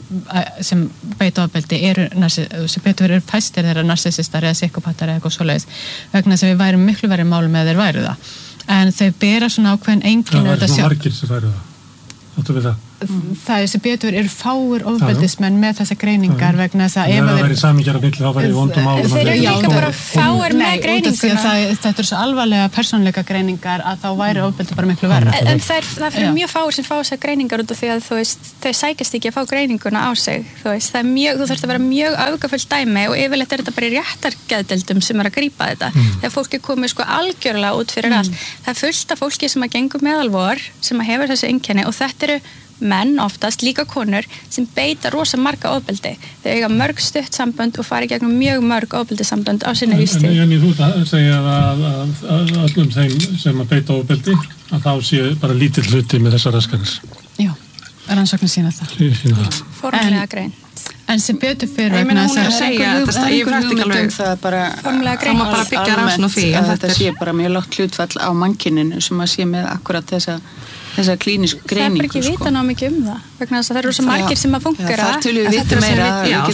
sem beita ofbeldi sem betur eru fæstir þeirra narsisistar eða psykopatar eða eitthvað svoleiðis vegna þess að við værum miklu verið málum eða þeir væru það en þau bera svona ákveðin einkenni það væri svona margir sem væru það það sem betur eru fáir ofbeldismenn með þessa greiningar vegna þess að ef það væri samíkjara milli þá væri vondum álum þeir eru líka bara fáir með greininguna þetta eru svo alvarlega persónleika greiningar að þá væri ofbeldi bara miklu verra en það fyrir mjög fáir sem fá þessar greiningar út af því að þú veist, þeir sækjast ekki að fá greininguna á sig þú veist, það er mjög, þú þarfst að vera mjög öfgafullt dæmi og yfirleitt er þetta bara í réttargeðdeildum sem er að grípa þetta þegar fólk er komið sko algjörlega út fyrir allt það er fullt af fólki sem að gengur með alvor sem að hefur þessi einkenni og þetta eru menn oftast, líka konur sem beita rosa marga ofbeldi þau eiga mörg stutt sambönd og fara í gegnum mjög mörg ofbeldissambönd á sinni lífstíð En þú segja að öllum þeim sem að beita ofbeldi að þá sé bara lítill hluti með þessar raskanir Já, rannsóknir sína það Formlega greint En sem betur fyrir vegna þess að segja ég frætti ekki alveg formlega greint það má bara byggja rannsókn á því að þetta sé bara mjög lágt hlutfall á mannkyninu sem að sé með akkurat þessa klínísku greiningu. Það er bara ekki vita ná mikið það vegna þess að það eru svo margir sem að fungera það tölum við vita meira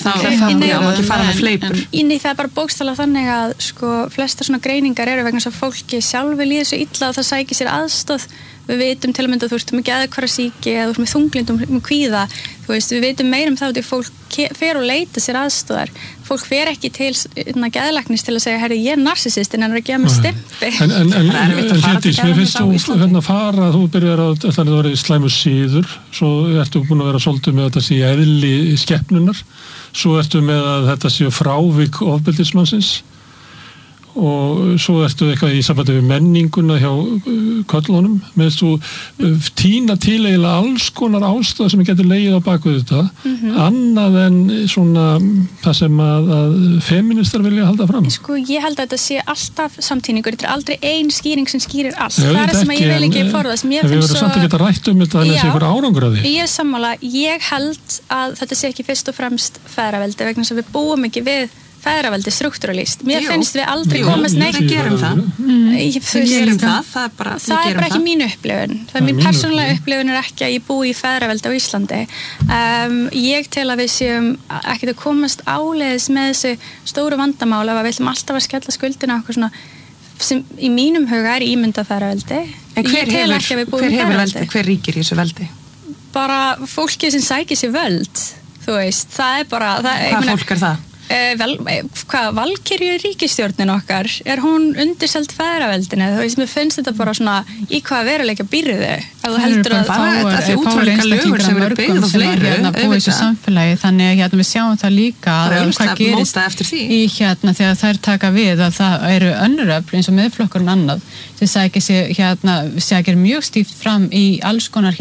það er bara bókstaflega þannig að sko flestar svona greiningar eru vegna þess að fólki sjálfi líður svo illa að það sækir sér aðstoð við vitum til að mynda þú veist með geðhvarfasýki eða þú veist með þunglindum með kvíða þú veist við vitum meira það að fólk fer og leita sér aðstoðar fólk fer ekki til geðlæknis til að segja herri ég er narsisist en hann er að gefa mig stimpi En Hjördís, mér finnst þú hérna fara þú byrjar að það verið slæmu síður svo ertu búin að vera svolítið með þetta sé eðli skepnunar svo ertu með að þetta sé frávik ofbeldismannsins og svo ertu eitthvað í sambandi við menninguna hjá köllunum meðan þú tína til eiginlega alls konar ástæða sem getur legið á baku þetta annað en svona það sem að feministar vilja halda fram Sko ég held að þetta sé alltaf samtíningur þetta er aldrei ein skýring sem skýrir allt það er sem að ég vil ekki forðast Við verðum samt ekki að rætta þetta þannig að það sé ykkur árangur að því Ég er sammála, ég held að þetta sé ekki fyrst og fremst feðraveldi vegna þess að við búum ekki við feðraveldi struktúralist. Mér finnst við aldrei komast neitt. Við gerum það. Við gerum það. Það er bara ekki mín upplifun. Það er mín persónulega upplifun er ekki að ég búi í feðraveldi á Íslandi. Ég tel að við séum ekkert að komast áleiðis með þessu stóru vandamála að við ætlum alltaf að skella skuldina okkur svona sem í mínum huga er ímynda feðraveldi. En hver hefur veldi? Hver ríkir í þessu veldi? Bara fólkið sem sækir sér völd. Þú veist, það er bara... Hvað fólk er það? Valkyrju ríkisstjórnin okkar er hún undirseld feðraveldinu þú veist, mér finnst þetta bara svona í hvaða veruleika býrðu ef þú heldur að það er útvalika lögur sem eru byggð og fleiru búið í þessu samfélagi þannig að við sjáum það líka hvað gerist í þegar þær taka við að það eru önnuröfl eins og Miðflokkurinn annað sem sækir mjög stíft fram í alls konar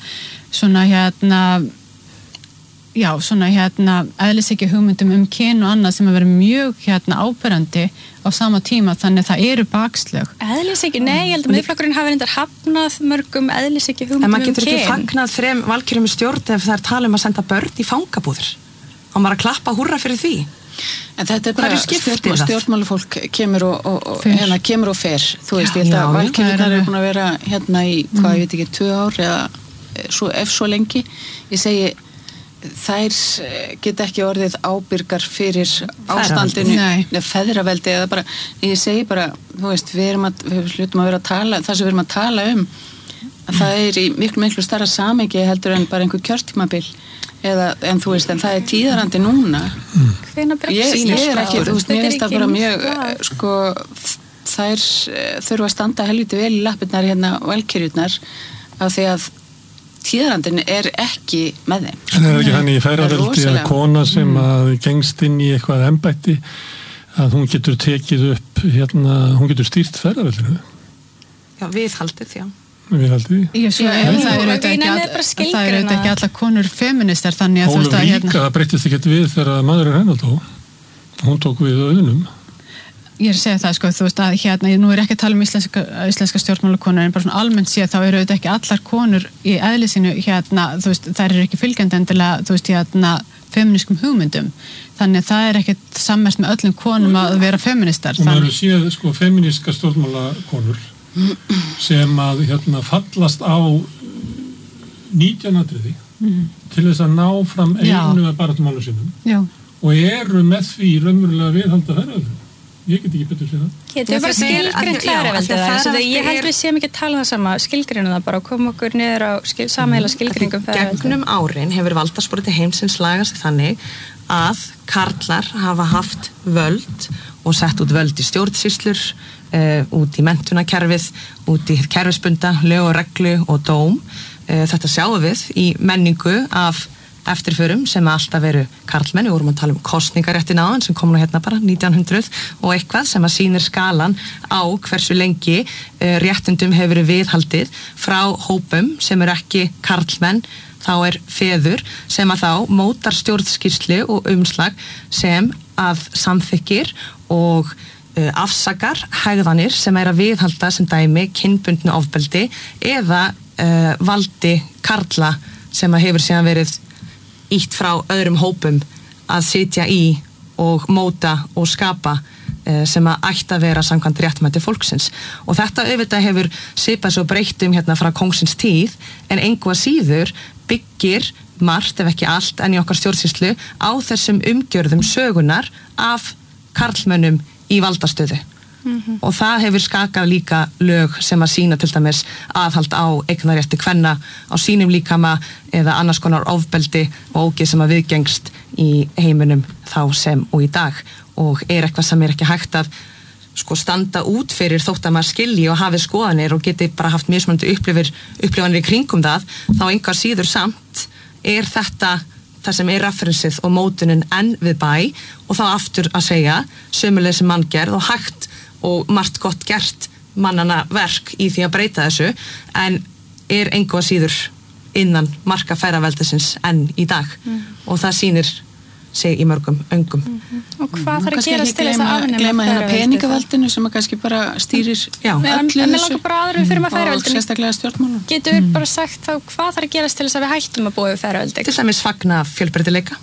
eðlishyggju hugmyndum kyn og annað sem að vera mjög áberandi á sama tíma þannig að það eru bakslög. Eðlishyggju, nei, ég held að Miðflokkurinn hafi reyndar hafnað mörgum eðlishyggju hugmyndum En maður getur ekki fagnað þrem valkyrjum í stjórn ef það er tala að senda börn í fangabúðir og maður að klappa húrra fyrir því. En þetta er bara stjórnmálafólk kemur og fer. Þú veist, ég held að valkyrjurnar eru búin að vera í, hvað ég veit ekki, 2 ár eða ef svo lengi. Ég segi þær geta ekki orðið ábyrgar fyrir ástandinu feðraveldi eða bara, ég segi bara þú veist, við hlutum að vera að tala það sem við erum að tala að það er í miklu starra samhengi heldur en bara einhver kjörtímabil en þú veist, en það er tíðarandi núna ég er ekki, þú veist, mér finnst það bara mjög sko, þær þurfa að standa helviti vel í lappirnar valkyrjurnar af því að tíðarandin er ekki með þeim. En er ekki þannig í feðraveldi að kona sem að gengst inn í eitthvað embætti að hún getur tekið upp hún getur stýrt feðraveldinu? Já, viðhaldið, já. Viðhaldið? Það eru ekki allar konur feministar þannig að Ólöf líka, það breytist ekki við þegar maður er hennar hún tók við auðunum. Ég er að segja það, þú veist að nú er ekki að tala íslenska stjórnmálakonur en bara svona almennt séð þá eru auðvitað ekki allar konur í eðli sínu þú veist, þær eru ekki fylgjandi endilega, þú veist, feminískum hugmyndum. Þannig að það er ekkert sammerkt með öllum konum að vera feministar. Og maður séð, feminíska stjórnmálakonur sem að fallast á 19 atriði til þess að ná fram einu að baráttumálu sínum og eru með því raunverulega viðhalda ferðaveldið. Ég get ekki betur sér það. Getur við bara skilgreint ferðaveldið það? Ég held við séum ekki að tala það sama, skilgreinu það bara og koma okkur niður á sameiginlega skilgreiningum ferðaveldið. Gegnum árin hefur valdasporti heimsins lagast þannig að karlar hafa haft völd og sett út völd í stjórnsýslur, út í menntunarkerfið, út í kerfisbunda, lög og reglu og dóm. Þetta sjáum við í menningu af eftirförum sem alltaf veru karlmenn. Við vorum að tala kosningaréttin áðan sem kom nú hérna bara 1900 og eitthvað sem að sýnir skalan á hversu lengi réttundum hefur verið viðhaldið frá hópum sem eru ekki karlmenn, þá feður sem að þá mótar stjórnskýrslu og umslag sem að samþykkir og afsakar hegðanir sem að viðhalda sem dæmi kynbundnu ofbeldi eða valdi karla sem að hefur síðan verið ítt frá öðrum hópum að sitja í og móta og skapa sem að ætti að vera samkvæmt réttmæti fólksins. Og þetta auðvitað hefur svipað svo breyttum hérna frá kongsins tíð en engu að síður byggir margt ef ekki allt en í okkar stjórnsýslu á þessum umgjörðum sögunar af karlmönnum í valdastöðu. Og það hefur skakað líka lög sem að sýna til dæmis aðhald á eignarrétti kvenna á sínum líkama eða annars konar ofbeldi og ógeð sem að viðgengst í heiminum þá sem og í dag og eitthvað sem ekki hægt að standa út fyrir þótt að maður skilji og hafi skoðanir og geti bara haft mismunandi upplifanir í kringum það, þá engar síður samt þetta það sem referensið og mótunin enn við bæ og þá aftur að segja sömulegis sem manngerð og hægt og margt gott gert mannana verk í því að breyta þessu en engu að síður innan marka ferðaveldisins enn í dag og það sýnir sig í mörgum öngum. Og hvað þarf að gerast til þess að afnema gleyma hérna peningavaldinu sem að kannski bara stýrir öllu þessu og sérstaklega stjórnmálum. Getur við bara sagt þá hvað þarf að gerast til þess að við hættum að búa við ferðaveldi? Til dæmis fagna fjölbreytileika.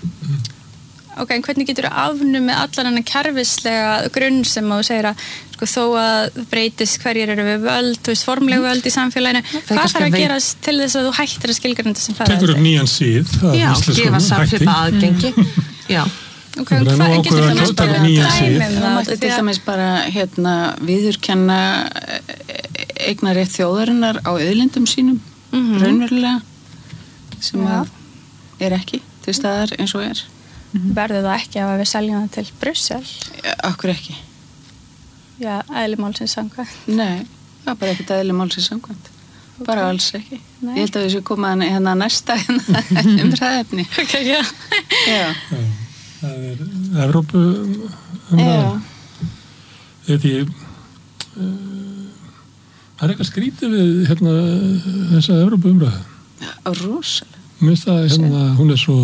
Ok, en hvernig getur þú afnumið allan hennar kerfislega grunn sem þú segir að þó að breytist hverjir eru við völd, formleg völd í samfélaginu, hvað þarf að gerast til þess að þú hættir að skilgreinda sem ferðaveldi? Tekur upp nýjan síð gefa samfélagið aðgengi. Já. Ok, hvað getur það með bara dæmi það mátti til dæmis bara viðurkenna eignarrétt þjóðarinnar á auðlindum sínum raunverulega sem að ekki til staðar eins og Verður það ekki ef við seljum það til Brussel? Akkur ekki? Já, eðli málsins samkvæmt. Nei, það er bara ekkert eðli málsins samkvæmt. Bara alls ekki. Nei. Ég held að við séum komað hérna næsta umræðefni. Ok, já. Það Evrópu umræðan. Það eitthvað skrítið við þessa Evrópu umræðu. Rosalega. Mér finnst það hún svo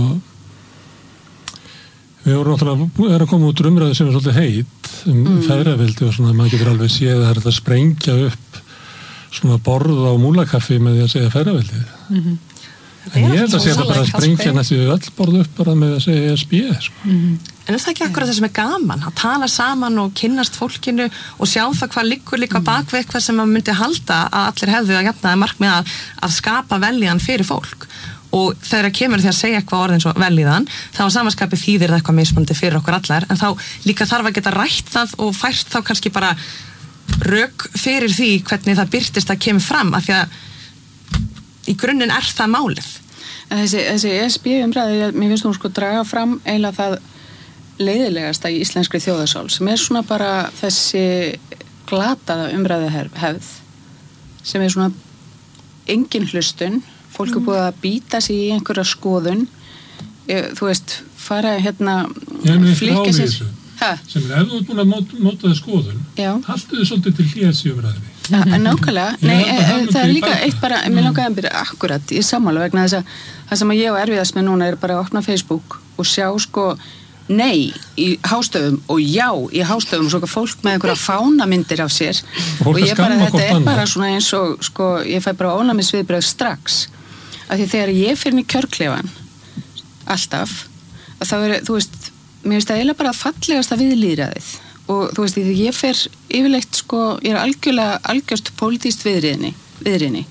Við vorum náttúrulega að koma út umræðu sem svolítið heit feðraveldi og svona, maður getur alveg séð að það er að sprengja upp svona borð á múlakaffi með því að segja feðraveldið. En ég held að segja þetta bara að sprengja næstu öll borð upp bara með að segja ESB. En það ekki akkurat það sem gaman, að tala saman og kynnast fólkinu og sjá það hvað liggur líka bakvið eitthvað sem maður myndi halda að allir hefðu að jafnaði markmið að skapa veljan fyrir fólk. Og þegar kemur því að segja eitthvað orðin svo velíðan, þá samanskapið þýðir það eitthvað mismunandi fyrir okkur allar, en þá líka þarf að geta rætt það og fært þá kannski bara rök fyrir því hvernig það birtist að kemur fram, af því að í grunninn það málið. En þessi ESB umræði, mér finnst hún draga fram eiginlega það leiðilegasta í íslenskri þjóðarsál, sem svona bara þessi glataða umræði hefð, sem svona engin hlustun, fólk búið að býta sig í einhverja skoðun þú veist, fara flíka sér sem ef þú ert búin að móta það skoðun haltu þið svolítið til hljés í umræðinni nákvæmlega, það er líka eitt bara, mér langaði að byrja akkurat í sammála vegna þess að það sem ég á erfiðast með núna er bara að opna Facebook og sjá nei í hástöfum og já í hástöfum og fólk með einhverja fánamyndir af sér og ég bara, þetta bara svona eins og ég fæ bara ónæmisviðbrögð strax af því þegar ég fyrir mig kjörklefan alltaf að þá þú veist, mér finnst það eiginlega bara fallegasta við lýðræðið og þú veist, því ég fer yfirleitt ég er algjört pólitískt viðriðni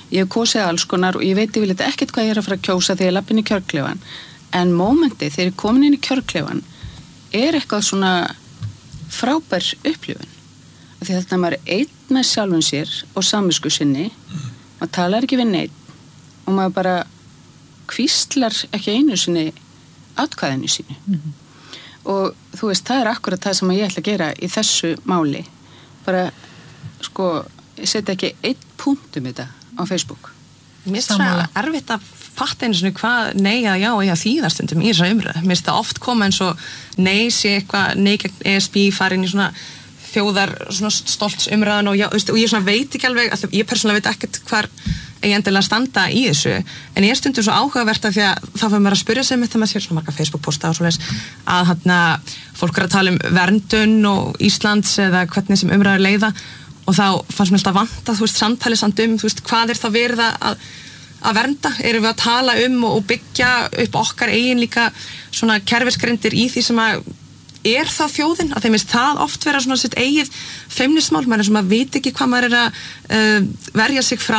ég hef kosið alls konar og ég veit yfirleitt ekkert hvað ég að fara að kjósa þegar ég lapp inn í kjörklefan, en mómentið þegar ég komin inn í kjörklefan eitthvað svona frábær upplifun, af því þetta maður einn með sjálfum sér og samvisku sinni, maður talar ekki við neitt og maður bara hvíslar ekki einu sinni atkvæðinu sínu. Og þú veist, það akkurat það sem ég ætla að gera í þessu máli, bara sko, ég setja ekki einn punkt þetta á Facebook. Mér finnst það erfitt að fatta einu svona hvað nei að já eða þýðarstundum í þessari umræðu. Mér finnst það oft koma eins og nei sé eitthvað, nei gegn ESB farin í svona þjóðar svona stoltsumræðan og, já, og ég svona veit ekki alveg, ég persónulega veit ekkert hvar ég endilega standa í þessu, en ég stundum svo áhugavert að því að það fyrir mér að spyrja sig með það með sér svona marga Facebook-posta og svoleiðis að fólk að tala verndun og Íslands eða hvernig sem umræður leiða og þá fannst mér alltaf vanta, þú veist, samtalið samt þú veist, hvað þá verið að vernda, erum við að tala og byggja upp okkar eigin líka svona kerfisgrindir í því sem að þá þjóðin, að þeim það oft vera svona sitt eigið feimnismál, maður sem að veit ekki hvað maður að verja sig frá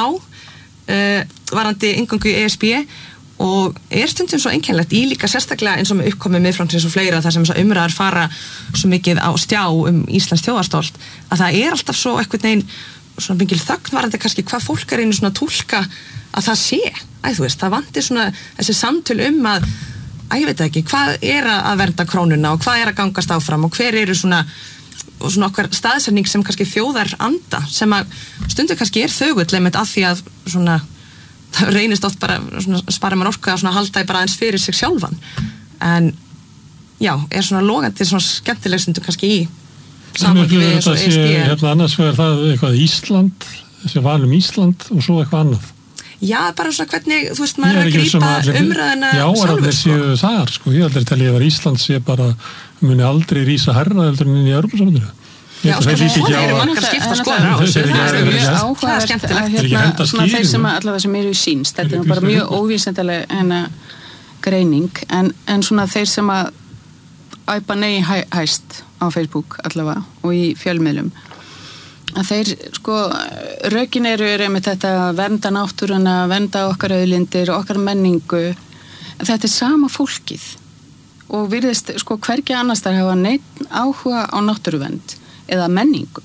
varandi inngöngu í ESB og stundum svo einkennilegt í líka sérstaklega eins og með uppkomið miðflokksins og fleira þar sem umræður fara svo mikið á stjá Íslands þjóðarstolt að það alltaf svo eitthvað neginn svona mikil þögn varandi kannski hvað fólk einu svona túlka að það sé, þú veist, það vantir svona þessi samtöl að ég veit ekki, hvað að vernda krónuna og hvað að gangast áfram og hver eru svona okkar staðsetning sem kannski þjóðar anda sem að stundum kannski þögull einmitt að því að svona það reynist oft bara svona spara mann orku að svona halda bara eins fyrir sig sjálfan en já, svona logandi svona skemmtileg stundum kannski í samhengi við eins og ESB annars vegar það eitthvað Ísland þessi valum Ísland og svo eitthvað annað Já, bara svona hvernig, þú veist, maður að grípa umræðina sjálfur, séu þar, ég aldrei telja að Ísland sé bara muni aldrei rísa herra heldur en í Evrópusambandinu. Já, svona eru margar skipta skoðanir á þessu. Það er mjög áhugavert að svona þeir sem allavega sem eru í sínst, þetta er bara mjög óvísindalega greining, en svona þeir sem að æpa nei hæst á Facebook allavega og í fjölmiðlum að þeir, rökin eru með þetta vernda náttúruna, vernda okkar auðlindir, okkar menningu þetta sama fólkið og virðist, hvergi annars þar hafa neitt áhuga á náttúruvernd eða menningu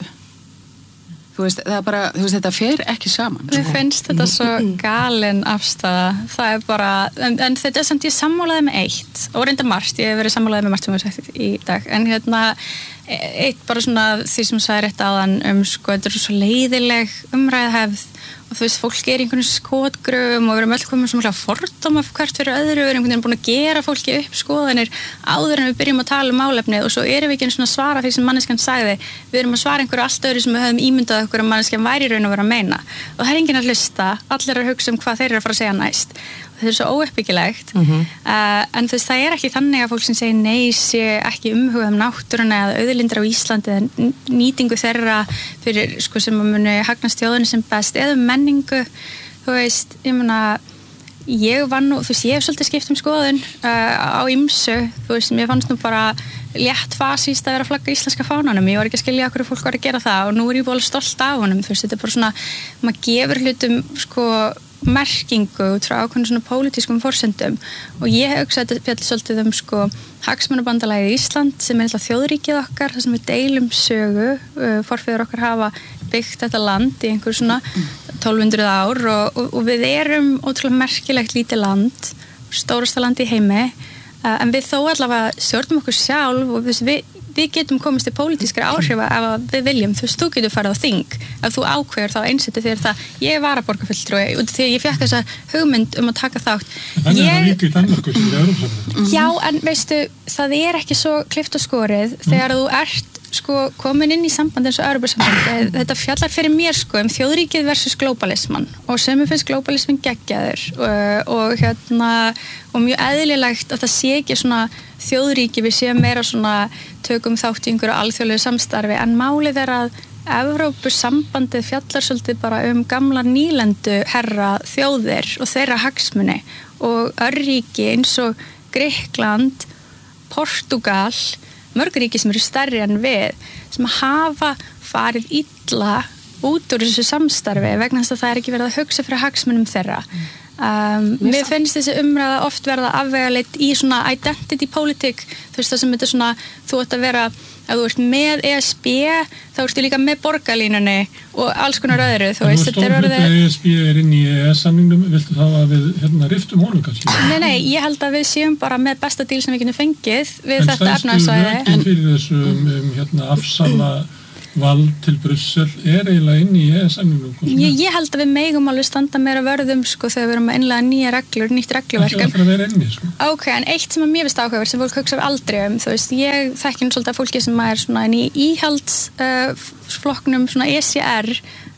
þú veist, það bara, þetta fer ekki saman Mér finnst þetta svo galin afstaða, það er bara en þetta samt ég sammálaði með eitt og reynda margt, ég hef verið sammálaði með margt sem við sagt í dag, en eitt bara svona því sem sagði rétt áðan þetta er svo leiðileg umræðahefð og þú veist, fólk í einhvern skotgröfum og við erum öll komin svona fordóma hvert fyrir öðru, við erum einhvern veginn búin að gera fólki upp skoðanir áður en við byrjum að tala málefnið og svo erum við ekki svona svara því sem manneskjan sagði, við erum að svara einhverju allt öðru sem við höfum ímyndað okkur að manneskjan væri í raun og vera að meina og það er enginn að hlusta, allir að hugsa hvað þeir eru að fara að segja næst þetta er svo óuppbyggilegt en þú veist, það er ekki þannig að fólk sem segir nei sé ekki umhugað náttúruna eða auðlindir á Íslandi eða nýtingu þeirra fyrir sem að muni hagnast þjóðinni sem best eða menningu, þú veist ég meina, ég var nú þú veist, ég hef svolítið skipt skoðun á ýmsu, þú veist, mér fannst nú bara létt fasíst að vera að flagga íslenska fánanum, ég var ekki að skilja okkur fólk var að gera það og nú er ég búin stolt af honum, þú veist, þetta er bara svona maður gefur hlutum merkingu út frá ákveðnum svona pólitískum forsendum og ég hef hugsað þetta fjalli svolítið hagsmunabandalagið Ísland sem er þjóðríkið okkar þar sem við deilum sögu forfeður okkar hafa byggt þetta land í einhver svona 1200 ár og við erum ótrúlega merkilegt lítið land stórasta land í heimi en við þó allavega stjórnum okkur sjálf og við getum komist til pólitískra áhrifa ef við viljum, þú veist, þú getur farið á þing ef þú ákveður þá einsettu þér það ég var að borgarfulltrúi og þegar ég fékk þessa hugmynd að taka þátt Þannig að það líka í Danmörku sem er Evrópusambandið Já, en veistu, það er ekki svo klippt og skorið þegar þú ert komin inn í samband eins og Evrópusambandið þetta fjallar fyrir mér þjóðríkið versus globalisman og sem ég finnst globalismin geggjaður og mjög eðlilegt að það sé ekki svona þjóðríki við séum meira svona tökum þátt í einhverju alþjóðlegu samstarfi en málið er að Evrópusambandið fjallar svolítið bara gamla nýlendu herra þjóðir og þeirra hagsmuni og örríki eins og Grikkland, Portúgal mörg ríki sem eru stærri en við sem hafa farið illa út úr þessu samstarfi vegna þess að það ekki verið að hugsa fyrir hagsmunum þeirra. Mér finnst þessi umræða oft verða afvegaleidd í svona identity politik, þú veist það sem þetta svona, þú ætti að vera, ef þú ert með ESB, þá ertu líka með borgarlínunni og alls konar öðru, þú veist, þetta er orðið... Nú ESB inn í EES-samningnum, viltu þá að við riftum honum kannski? Nei, ég held að við séum bara með besta díl sem við getum fengið við þetta efnahagssvæði. En stærstu rökin fyrir þessum afsala vald til Brussel eiginlega inn í EES-samningnum? Ég held að við megum alveg standa meira vörðum sko þegar við erum að innlega nýtt regluverk. Það er að vera inni sko. Ok, en eitt sem að mér finnst áhugaverð sem fólk hugsa aldrei þú veist, ég þekki svolítið að fólki sem er svona inn í íhaldsflokknum, svona ECR,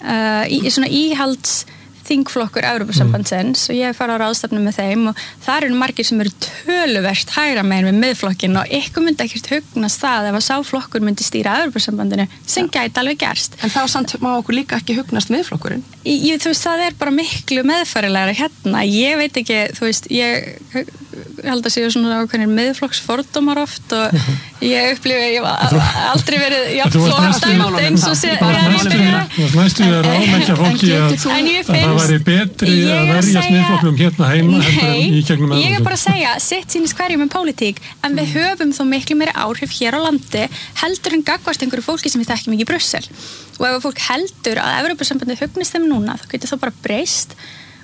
svona íhalds þingflokkur Evrópusambandsins og ég fara á ráðstefnu með þeim og það eru margir sem eru töluvert hægra megin við miðflokkin og ykkur myndi ekkert hugnast það ef að sá flokkur myndi stýra Evrópusambandinu sem gæti alveg gerst. En þá samt má okkur líka ekki hugnast miðflokkurinn? Þú veist, það er bara miklu meðfærilegra hérna. Ég veit ekki, þú veist, ég held að séu svona ákveðnir miðflokksfordómar oft og ég upplifi, ég hef aldrei verið jafnflokksdæmt eins og Þú varst næstu að ráðleggja fólki að það væri betri að verjast miðflokknum hérna heima heldur en í gegnum Evrópu. Ég er bara að segja, sitt sýnist hverjum með pólitík, en við höfum þó miklu meiri áhrif hér á landi heldur en gagnvart einhverju fólki sem við þekkjum ekki í Brussel. Og ef fólk heldur að Evrópusambandið hugnist þeim núna, þá getur það bara breyst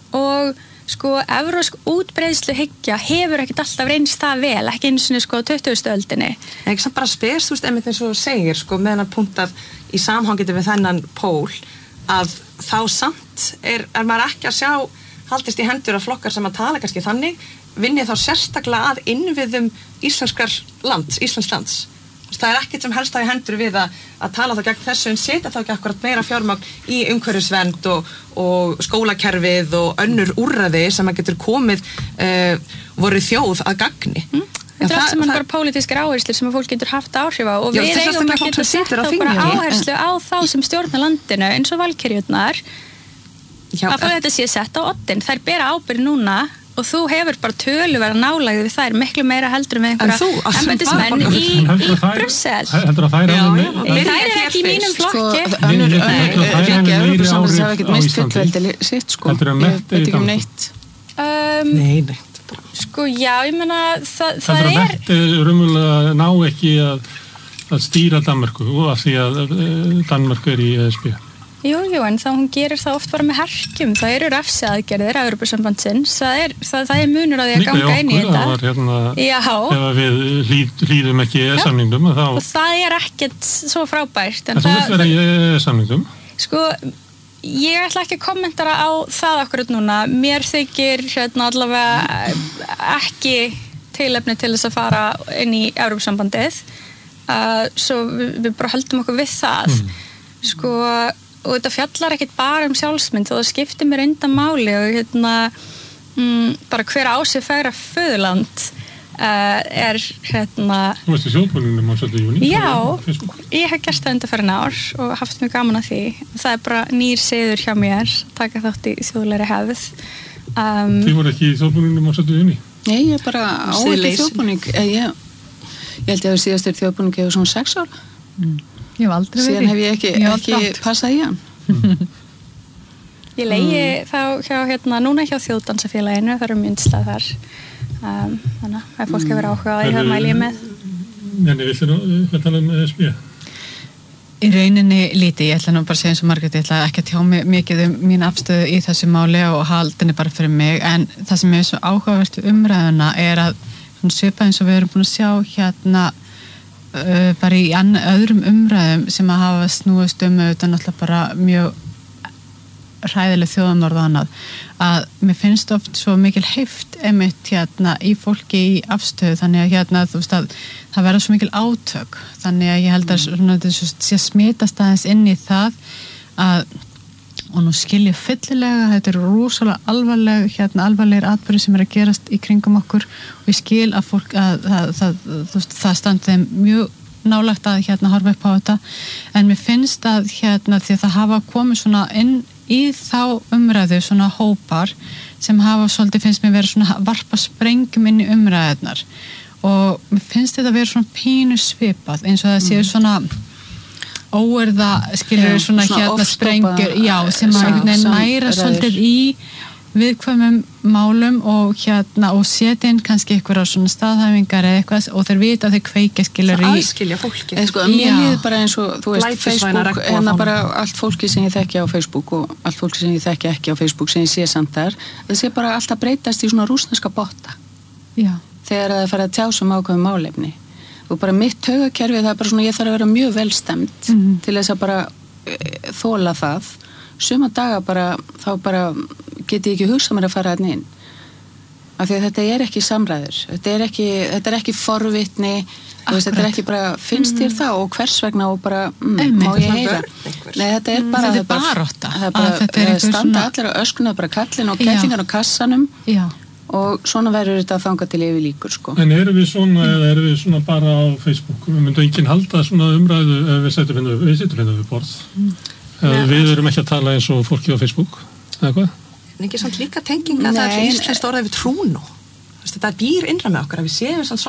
og sko, evrópsk útbreiðsluhyggja hefur ekkert alltaf reynst það vel, ekki einu sinni sko á 20. öldinni. En ekki samt bara spes, þú veist, einmitt eins og segir, sko, með hennar punkt að í samhangiti við þennan pól, að þá samt er maður ekki að sjá haldist í hendur af flokkar sem að tala kannski þannig, vinni þá sérstaklega að innviðum Íslands lands. Það er ekkert sem helst á í hendur við að tala þá gegn þessu en setja þá ekki akkurat meira fjármagn í umhverfisvernd og skólakerfið og önnur úrræði sem að getur komið voru þjóð að gagni. Þetta er allt sem bara pólitískar áherslu sem að fólk getur haft áhrif á og við eigum að geta sett þá bara áherslu á þá sem stjórna landinu eins og valkyrjurnar að þetta sé sett á oddinn. Þær bera ábyrgð núna og þú hefur bara töluverða nálægð við þær miklu meira heldur með einhverja embættismenn í Brussel. Heldur að þær er ekki í mínum flokki. Ríkja Evrópusambandsins hafa ekkert mist fullveldi sitt sko. Ég veit ekki um neitt. Nei. Sko já, ég meina það er... Heldur að þetta raunverulega ná ekki að stýra Danmörku og af því að Danmörku er í ESB? Jú, en þá hún gerir það oft bara með herkjum. Það eru refsiaðgerðir Evrópusambandsins. Það er munur á því að ganga inn í þetta. Ef við hlýðum ekki í samningnum þá... Og það er ekkert svo frábært. En þú vilt vera í samningnum? Sko, ég ætla ekki að kommentara á það akkurat núna. Mér þykir allavega ekki tilefni til þess að fara inn í Evrópusambandið. Svo við bara höldum okkur við það. Sko... og þetta fjallar ekkert bara sjálfsmynd og það skiptir mér undan máli og bara hver á sig færa föðurland er Þú veist í þjóðbúningnum á 7. júní? Já, ég hef gert það undanfarin ár og haft mjög gaman að því. Það er bara nýr siður hjá mér taka þátt í þjóðlegri hefð. Þið voru ekki í þjóðbúningnum á 7. júní? Nei, ég bara á ekki þjóðbúning. Ég held að síðast er þjóðbúning hefur svona 6 ára. Ég hef aldrei verið. Síðan hef ég ekki passað í hann. Ég leigi þá hjá, núna hjá Þjóðdansafélaginu, það eru myndslað þar. Þannig að ef fólk hefur áhuga á því, það mæli ég með. Jenny, viltu hvað tala ESB? Í rauninni lítið, ég ætla nú bara að segja eins og Margrét, ég ætla ekki að tjá mikið mín afstöðu í þessu máli og haldinni bara fyrir mig, en það sem er svo áhugavert umræðuna er að svipað eins og við erum búin að sjá bara í öðrum umræðum sem að hafa snúist auðvitað náttúrulega bara mjög hræðileg þjóðamorð og annað, að mér finnst oft svo mikil heift einmitt í fólki í afstöðu, þannig að þú veist að það verða svo mikil átök, þannig að ég held að þetta sé smitast aðeins inn í það að og nú skil ég fyllilega, þetta eru rosalega alvarlegir atburðir sem að gerast í kringum okkur og ég skil að fólk það standi þeim mjög nálægt að horfa upp á þetta, en mér finnst að því að það hafa komið svona inn í þá umræðu svona hópar sem hafa svolítið finnst mér verið svona varpa sprengjum inn í umræðunar og mér finnst þetta verið svona pínu svipað eins og það séu svona óerða skilur svona hérna sprengjur sem að næra svolítið í viðkvæmum málum og og setja inn kannski einhverjar svona staðhæfingar eða eitthvað og þeir vita að þeir kveikja skilur í aðskilja fólki mér líður bara eins og þú veist Facebook, bara allt fólki sem ég þekki á Facebook og allt fólki sem ég þekki ekki á Facebook sem ég sé samt þar, það sé bara alltaf breytast í svona rússneska botta þegar það fara að tjá sem ákveðum málefni og bara mitt taugakerfi það bara svona ég þarf að vera mjög velstemt til þess að bara þola það suma daga bara þá bara get ég ekki hugsað mér að fara þarna inn af því að þetta er ekki samræður þetta er ekki forvitni þetta er ekki bara finnst þér það og hvers vegna og bara má ég heyra nei þetta er bara þetta er barátta það er standa allir á öskuna bara kallin og kettlingar á kassanum og svona verður þetta að þanga til yfir líkur sko. En erum við svona eða erum við svona bara á Facebook við myndum enginn halda svona umræðu ef við sittum hérna við borð við erum ekki að tala eins og fólki á Facebook eða hvað? En ekki samt líka tenging að það er íslenskt orðið við trúnu þetta býr innra með okkar að við séum